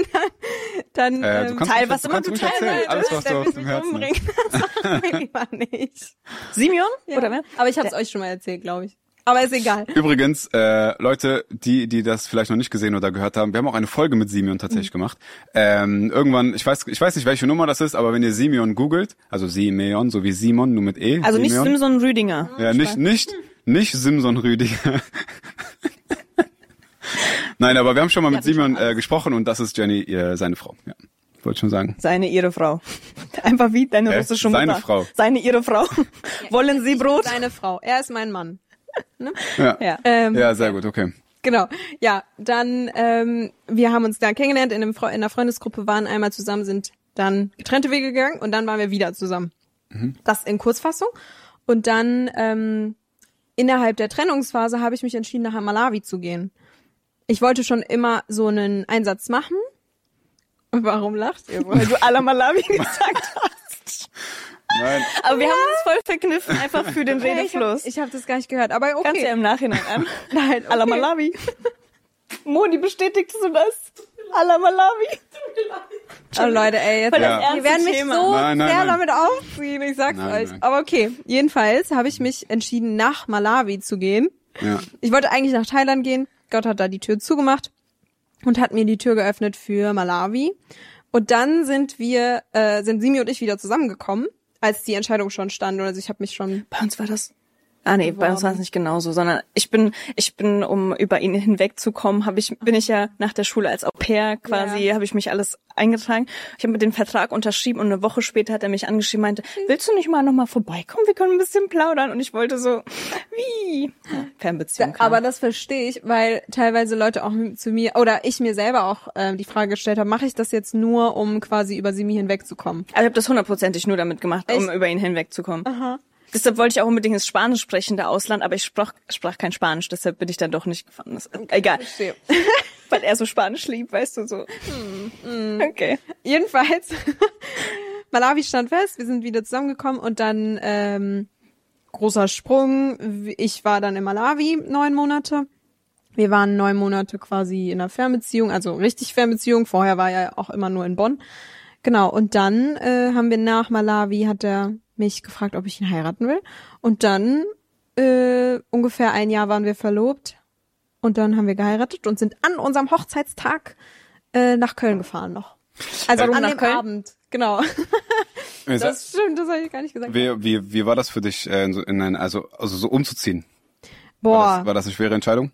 dann Äh, du ähm, kannst Teil, ruhig- was du immer kannst du ruhig teilen erzählen. Alles, was der du will aus dem mich Herzen hast. umbringen. Das sag ich lieber nicht. Simeon? Ja. Oder wer? Aber ich habe es euch schon mal erzählt, glaube ich. Aber ist egal. Übrigens, äh, Leute, die die das vielleicht noch nicht gesehen oder gehört haben, wir haben auch eine Folge mit Simeon tatsächlich mhm. gemacht. Ähm, irgendwann, ich weiß ich weiß nicht, welche Nummer das ist, aber wenn ihr Simeon googelt, also Simeon, so wie Simon, nur mit E. Also nicht Simeon. Simson Rüdinger. Ja, nicht, nicht, nicht Simson Rüdiger. Nein, aber wir haben schon mal mit Simeon äh, gesprochen und das ist Jenny, äh, seine Frau. Ja, wollte schon sagen. Seine, ihre Frau. Einfach wie deine Äh, russische Mutter. seine Frau. Seine, ihre Frau. Wollen Sie Brot? Seine Frau. Er ist mein Mann. Ne? Ja. Ja. Ähm, Ja, sehr gut, okay. Genau. Ja, dann, ähm, wir haben uns da kennengelernt, in, einem Fre in einer Freundesgruppe, waren einmal zusammen, sind dann getrennte Wege gegangen und dann waren wir wieder zusammen. Mhm. Das in Kurzfassung. Und dann, ähm, innerhalb der Trennungsphase habe ich mich entschieden, nach Malawi zu gehen. Ich wollte schon immer so einen Einsatz machen. Und warum lacht ihr? Weil du Ala Malawi gesagt hast. Nein. Aber wir haben uns voll verkniffen, einfach für den Ich habe Redefluss. hab das gar nicht gehört, aber okay. Kannst du ja im Nachhinein an. Nein, okay. Ala Malawi. Moni, bestätigst du das? Ala Malawi. Oh Leute, ey, jetzt, Voll das die ernste werden mich Thema. so Nein, nein, sehr nein. damit aufziehen, ich sag's Nein, euch. nein. Aber okay, jedenfalls habe ich mich entschieden, nach Malawi zu gehen. Ja. Ich wollte eigentlich nach Thailand gehen. Gott hat da die Tür zugemacht und hat mir die Tür geöffnet für Malawi. Und dann sind wir, äh, sind Simi und ich wieder zusammengekommen, als die Entscheidung schon stand. Also ich habe mich schon... Bei uns war das. Ah nee, bei uns war es nicht genauso, sondern ich bin, ich bin, um über ihn hinwegzukommen, habe ich, bin ich ja nach der Schule als Au pair quasi, Ja. habe ich mich alles eingetragen. Ich habe mit den Vertrag unterschrieben und eine Woche später hat er mich angeschrieben, meinte, willst du nicht mal nochmal vorbeikommen? Wir können ein bisschen plaudern. Und ich wollte so, wie? Ja, Fernbeziehung. klar. Aber das verstehe ich, weil teilweise Leute auch zu mir, oder ich mir selber auch äh, die Frage gestellt habe, mache ich das jetzt nur, um quasi über Simi hinwegzukommen? Also ich habe das hundertprozentig nur damit gemacht, um Echt? über ihn hinwegzukommen. Aha. Deshalb wollte ich auch unbedingt ins Spanisch sprechende Ausland, aber ich sprach, sprach kein Spanisch, deshalb bin ich dann doch nicht gefahren. Das, egal. Verstehe. Weil er so Spanisch liebt, weißt du, so. Okay. Jedenfalls, Malawi stand fest, wir sind wieder zusammengekommen und dann ähm, großer Sprung. Ich war dann in Malawi neun Monate. Wir waren neun Monate quasi in einer Fernbeziehung, also richtig Fernbeziehung. Vorher war er auch immer nur in Bonn. Genau, und dann äh, haben wir nach Malawi, hat er mich gefragt, ob ich ihn heiraten will. Und dann äh, ungefähr ein Jahr waren wir verlobt. Und dann haben wir geheiratet und sind an unserem Hochzeitstag äh, nach Köln gefahren noch. Also Warum an nach dem Köln? Abend, genau. Das stimmt, das habe ich gar nicht gesagt. Wie, wie, wie war das für dich, äh, in, so- in ein, also, also so umzuziehen? War Boah, das, war das eine schwere Entscheidung?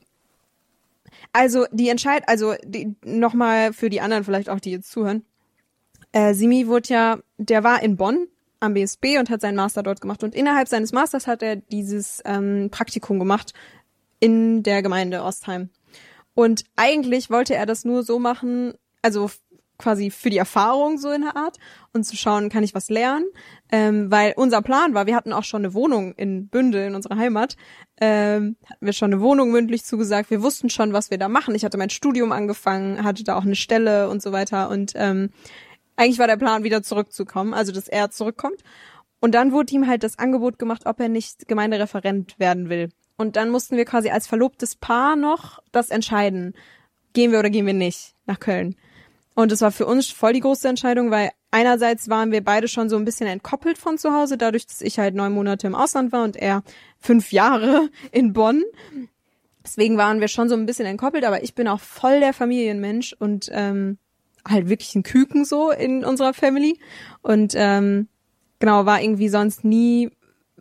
also die Entscheid, also die, nochmal für die anderen vielleicht auch, die jetzt zuhören. Äh, Simi wurde ja, der war in Bonn am B S B und hat seinen Master dort gemacht. Und innerhalb seines Masters hat er dieses ähm, Praktikum gemacht in der Gemeinde Ostheim. Und eigentlich wollte er das nur so machen, also f- quasi für die Erfahrung so in der Art und zu schauen, kann ich was lernen, ähm, weil unser Plan war, wir hatten auch schon eine Wohnung in Bünde, in unserer Heimat, ähm, hatten wir schon eine Wohnung mündlich zugesagt, wir wussten schon, was wir da machen, ich hatte mein Studium angefangen, hatte da auch eine Stelle und so weiter und ähm, eigentlich war der Plan, wieder zurückzukommen, also dass er zurückkommt und dann wurde ihm halt das Angebot gemacht, ob er nicht Gemeindereferent werden will und dann mussten wir quasi als verlobtes Paar noch das entscheiden, gehen wir oder gehen wir nicht nach Köln. Und es war für uns voll die große Entscheidung, weil einerseits waren wir beide schon so ein bisschen entkoppelt von zu Hause, dadurch, dass ich halt neun Monate im Ausland war und er fünf Jahre in Bonn. Deswegen waren wir schon so ein bisschen entkoppelt, aber ich bin auch voll der Familienmensch und ähm, halt wirklich ein Küken so in unserer Family. Und ähm, genau, war irgendwie sonst nie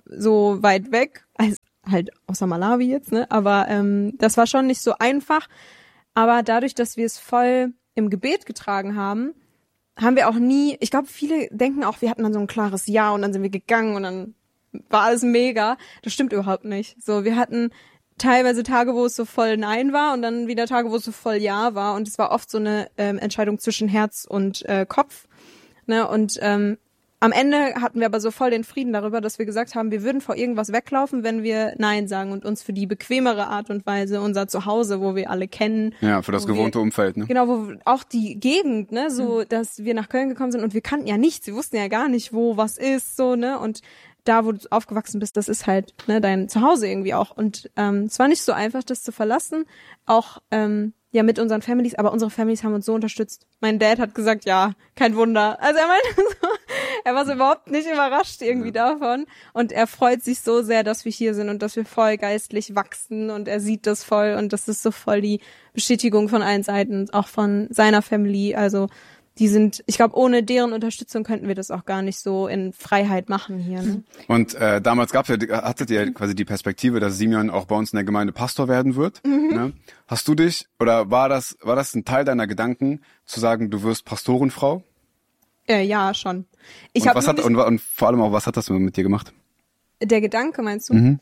so weit weg, also halt außer Malawi jetzt, ne? Aber ähm, das war schon nicht so einfach. Aber dadurch, dass wir es voll im Gebet getragen haben, haben wir auch nie, ich glaube, viele denken auch, wir hatten dann so ein klares Ja und dann sind wir gegangen und dann war alles mega. Das stimmt überhaupt nicht. So, wir hatten teilweise Tage, wo es so voll Nein war und dann wieder Tage, wo es so voll Ja war und es war oft so eine ähm, Entscheidung zwischen Herz und äh, Kopf. Ne? Und ähm, am Ende hatten wir aber so voll den Frieden darüber, dass wir gesagt haben, wir würden vor irgendwas weglaufen, wenn wir Nein sagen und uns für die bequemere Art und Weise, unser Zuhause, wo wir alle kennen. Ja, für das gewohnte wir, Umfeld, ne? Genau, wo auch die Gegend, ne, so, mhm. dass wir nach Köln gekommen sind und wir kannten ja nichts, wir wussten ja gar nicht, wo was ist, so, ne, und da, wo du aufgewachsen bist, das ist halt, ne, dein Zuhause irgendwie auch. Und ähm, es war nicht so einfach, das zu verlassen, auch, ähm, ja, mit unseren Families, aber unsere Families haben uns so unterstützt. Mein Dad hat gesagt, ja, kein Wunder. Also er meinte so, er war so überhaupt nicht überrascht irgendwie ja. davon. Und er freut sich so sehr, dass wir hier sind und dass wir voll geistlich wachsen und er sieht das voll und das ist so voll die Bestätigung von allen Seiten, auch von seiner Family. Also die sind, ich glaube, ohne deren Unterstützung könnten wir das auch gar nicht so in Freiheit machen hier. Ne? Und äh, damals gab's ja, hattet ihr quasi die Perspektive, dass Simeon auch bei uns in der Gemeinde Pastor werden wird. Mhm. Ne? Hast du dich, oder war das war das ein Teil deiner Gedanken, zu sagen, du wirst Pastorenfrau? Äh, ja, schon. Ich und, was hat, und, und vor allem auch, was hat das mit dir gemacht? Der Gedanke, meinst du? Mhm.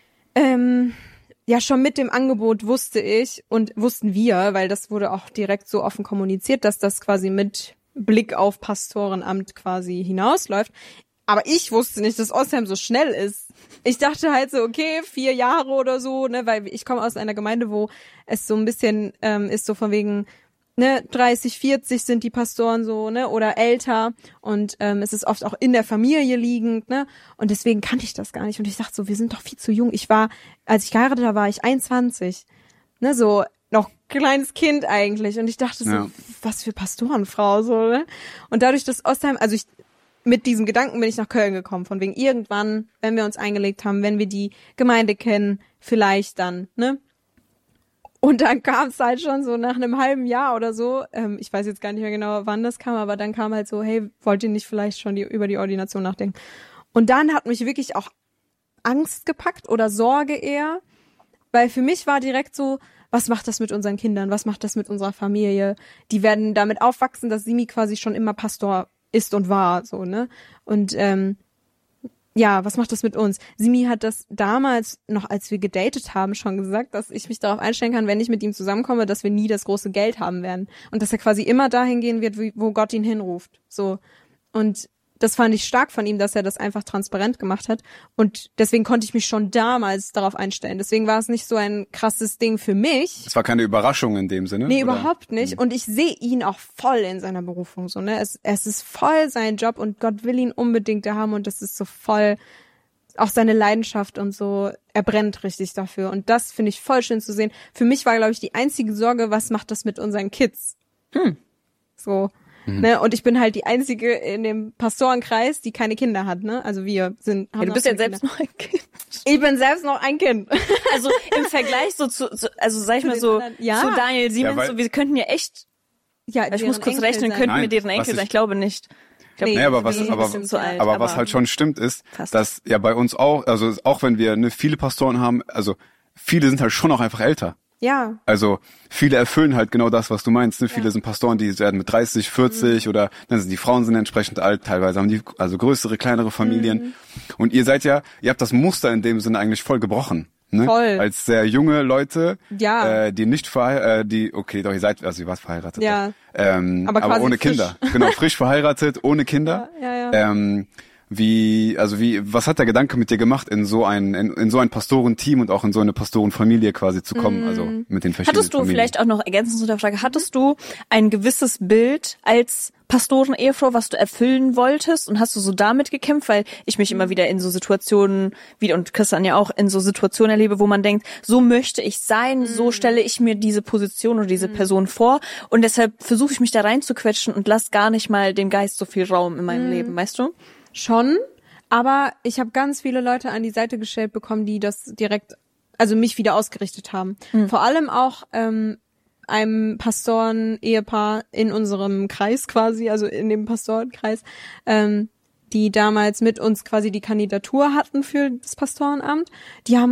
Ähm, ja, schon mit dem Angebot wusste ich und wussten wir, weil das wurde auch direkt so offen kommuniziert, dass das quasi mit Blick auf Pastorenamt quasi hinausläuft. Aber ich wusste nicht, dass Ostheim so schnell ist. Ich dachte halt so, okay, vier Jahre oder so, ne, weil ich komme aus einer Gemeinde, wo es so ein bisschen ähm, ist so von wegen, ne, dreißig, vierzig sind die Pastoren so, ne, oder älter und ähm, es ist oft auch in der Familie liegend, ne, und deswegen kannte ich das gar nicht und ich dachte so, wir sind doch viel zu jung. Ich war, als ich geheiratet habe, war ich einundzwanzig, ne, so noch kleines Kind eigentlich und ich dachte so, ja. was für Pastorenfrau, so, ne, und dadurch, dass Ostheim, also ich, mit diesem Gedanken bin ich nach Köln gekommen, von wegen irgendwann, wenn wir uns eingelegt haben, wenn wir die Gemeinde kennen, vielleicht dann, ne. Und dann kam es halt schon so nach einem halben Jahr oder so, ähm, ich weiß jetzt gar nicht mehr genau, wann das kam, aber dann kam halt so, hey, wollt ihr nicht vielleicht schon die, über die Ordination nachdenken? Und dann hat mich wirklich auch Angst gepackt oder Sorge eher, weil für mich war direkt so, was macht das mit unseren Kindern, was macht das mit unserer Familie? Die werden damit aufwachsen, dass Simi quasi schon immer Pastor ist und war, so, ne? Und ähm, ja, was macht das mit uns? Simi hat das damals, noch als wir gedatet haben, schon gesagt, dass ich mich darauf einstellen kann, wenn ich mit ihm zusammenkomme, dass wir nie das große Geld haben werden. Und dass er quasi immer dahin gehen wird, wo Gott ihn hinruft. So. Und das fand ich stark von ihm, dass er das einfach transparent gemacht hat. Und deswegen konnte ich mich schon damals darauf einstellen. Deswegen war es nicht so ein krasses Ding für mich. Es war keine Überraschung in dem Sinne? Nee, oder? Überhaupt nicht. Und ich sehe ihn auch voll in seiner Berufung. So, ne? Es, es ist voll sein Job und Gott will ihn unbedingt da haben. Und das ist so voll auch seine Leidenschaft und so. Er brennt richtig dafür. Und das finde ich voll schön zu sehen. Für mich war, glaube ich, die einzige Sorge, was macht das mit unseren Kids? Hm. So. Mhm. Ne, und ich bin halt die einzige in dem Pastorenkreis, die keine Kinder hat, ne? Also wir sind. Haben ja, du bist ja selbst Kinder. noch ein Kind. Ich bin selbst noch ein Kind. Also im Vergleich so zu, zu also sag ich mal so, ja. zu Daniel Siemens, ja, so, wir könnten ja echt. Ja, ich muss kurz Enkel rechnen, sein. könnten Nein, wir deren Enkel sein? Ich glaube nicht. Ich glaub, nee, aber was, aber, aber, alt, aber aber was halt schon stimmt ist, fast. dass ja bei uns auch, also auch wenn wir ne, viele Pastoren haben, also viele sind halt schon auch einfach älter. Ja. Also viele erfüllen halt genau das, was du meinst. Ne? Viele ja. sind Pastoren, die werden mit dreißig, vierzig mhm. oder dann sind die Frauen sind entsprechend alt, teilweise haben die also größere, kleinere Familien. Mhm. Und ihr seid ja, ihr habt das Muster in dem Sinne eigentlich voll gebrochen. Ne? Voll. Als sehr junge Leute, Ja. äh, die nicht verheiratet, äh, die, okay, doch, ihr seid, also ihr wart verheiratet. Ja. Ähm, Aber aber, quasi ohne frisch. Kinder. Genau, frisch verheiratet, ohne Kinder. Ja, ja, ja. Ähm, wie, also wie, was hat der Gedanke mit dir gemacht, in so ein, in, in so ein Pastorenteam und auch in so eine Pastorenfamilie quasi zu kommen, Mm. also mit den verschiedenen Hattest du Familien? vielleicht auch noch ergänzend zu der Frage, hattest du ein gewisses Bild als Pastoren-Ehefrau, was du erfüllen wolltest und hast du so damit gekämpft, weil ich mich immer wieder in so Situationen, wieder und Christian ja auch, in so Situationen erlebe, wo man denkt, so möchte ich sein, mm. so stelle ich mir diese Position oder diese mm. Person vor und deshalb versuche ich mich da reinzuquetschen und lass gar nicht mal dem Geist so viel Raum in meinem mm. Leben, weißt du? Schon, aber ich habe ganz viele Leute an die Seite gestellt bekommen, die das direkt, also mich wieder ausgerichtet haben. Mhm. Vor allem auch ähm, einem Pastoren-Ehepaar in unserem Kreis quasi, also in dem Pastorenkreis, ähm, die damals mit uns quasi die Kandidatur hatten für das Pastorenamt. Die haben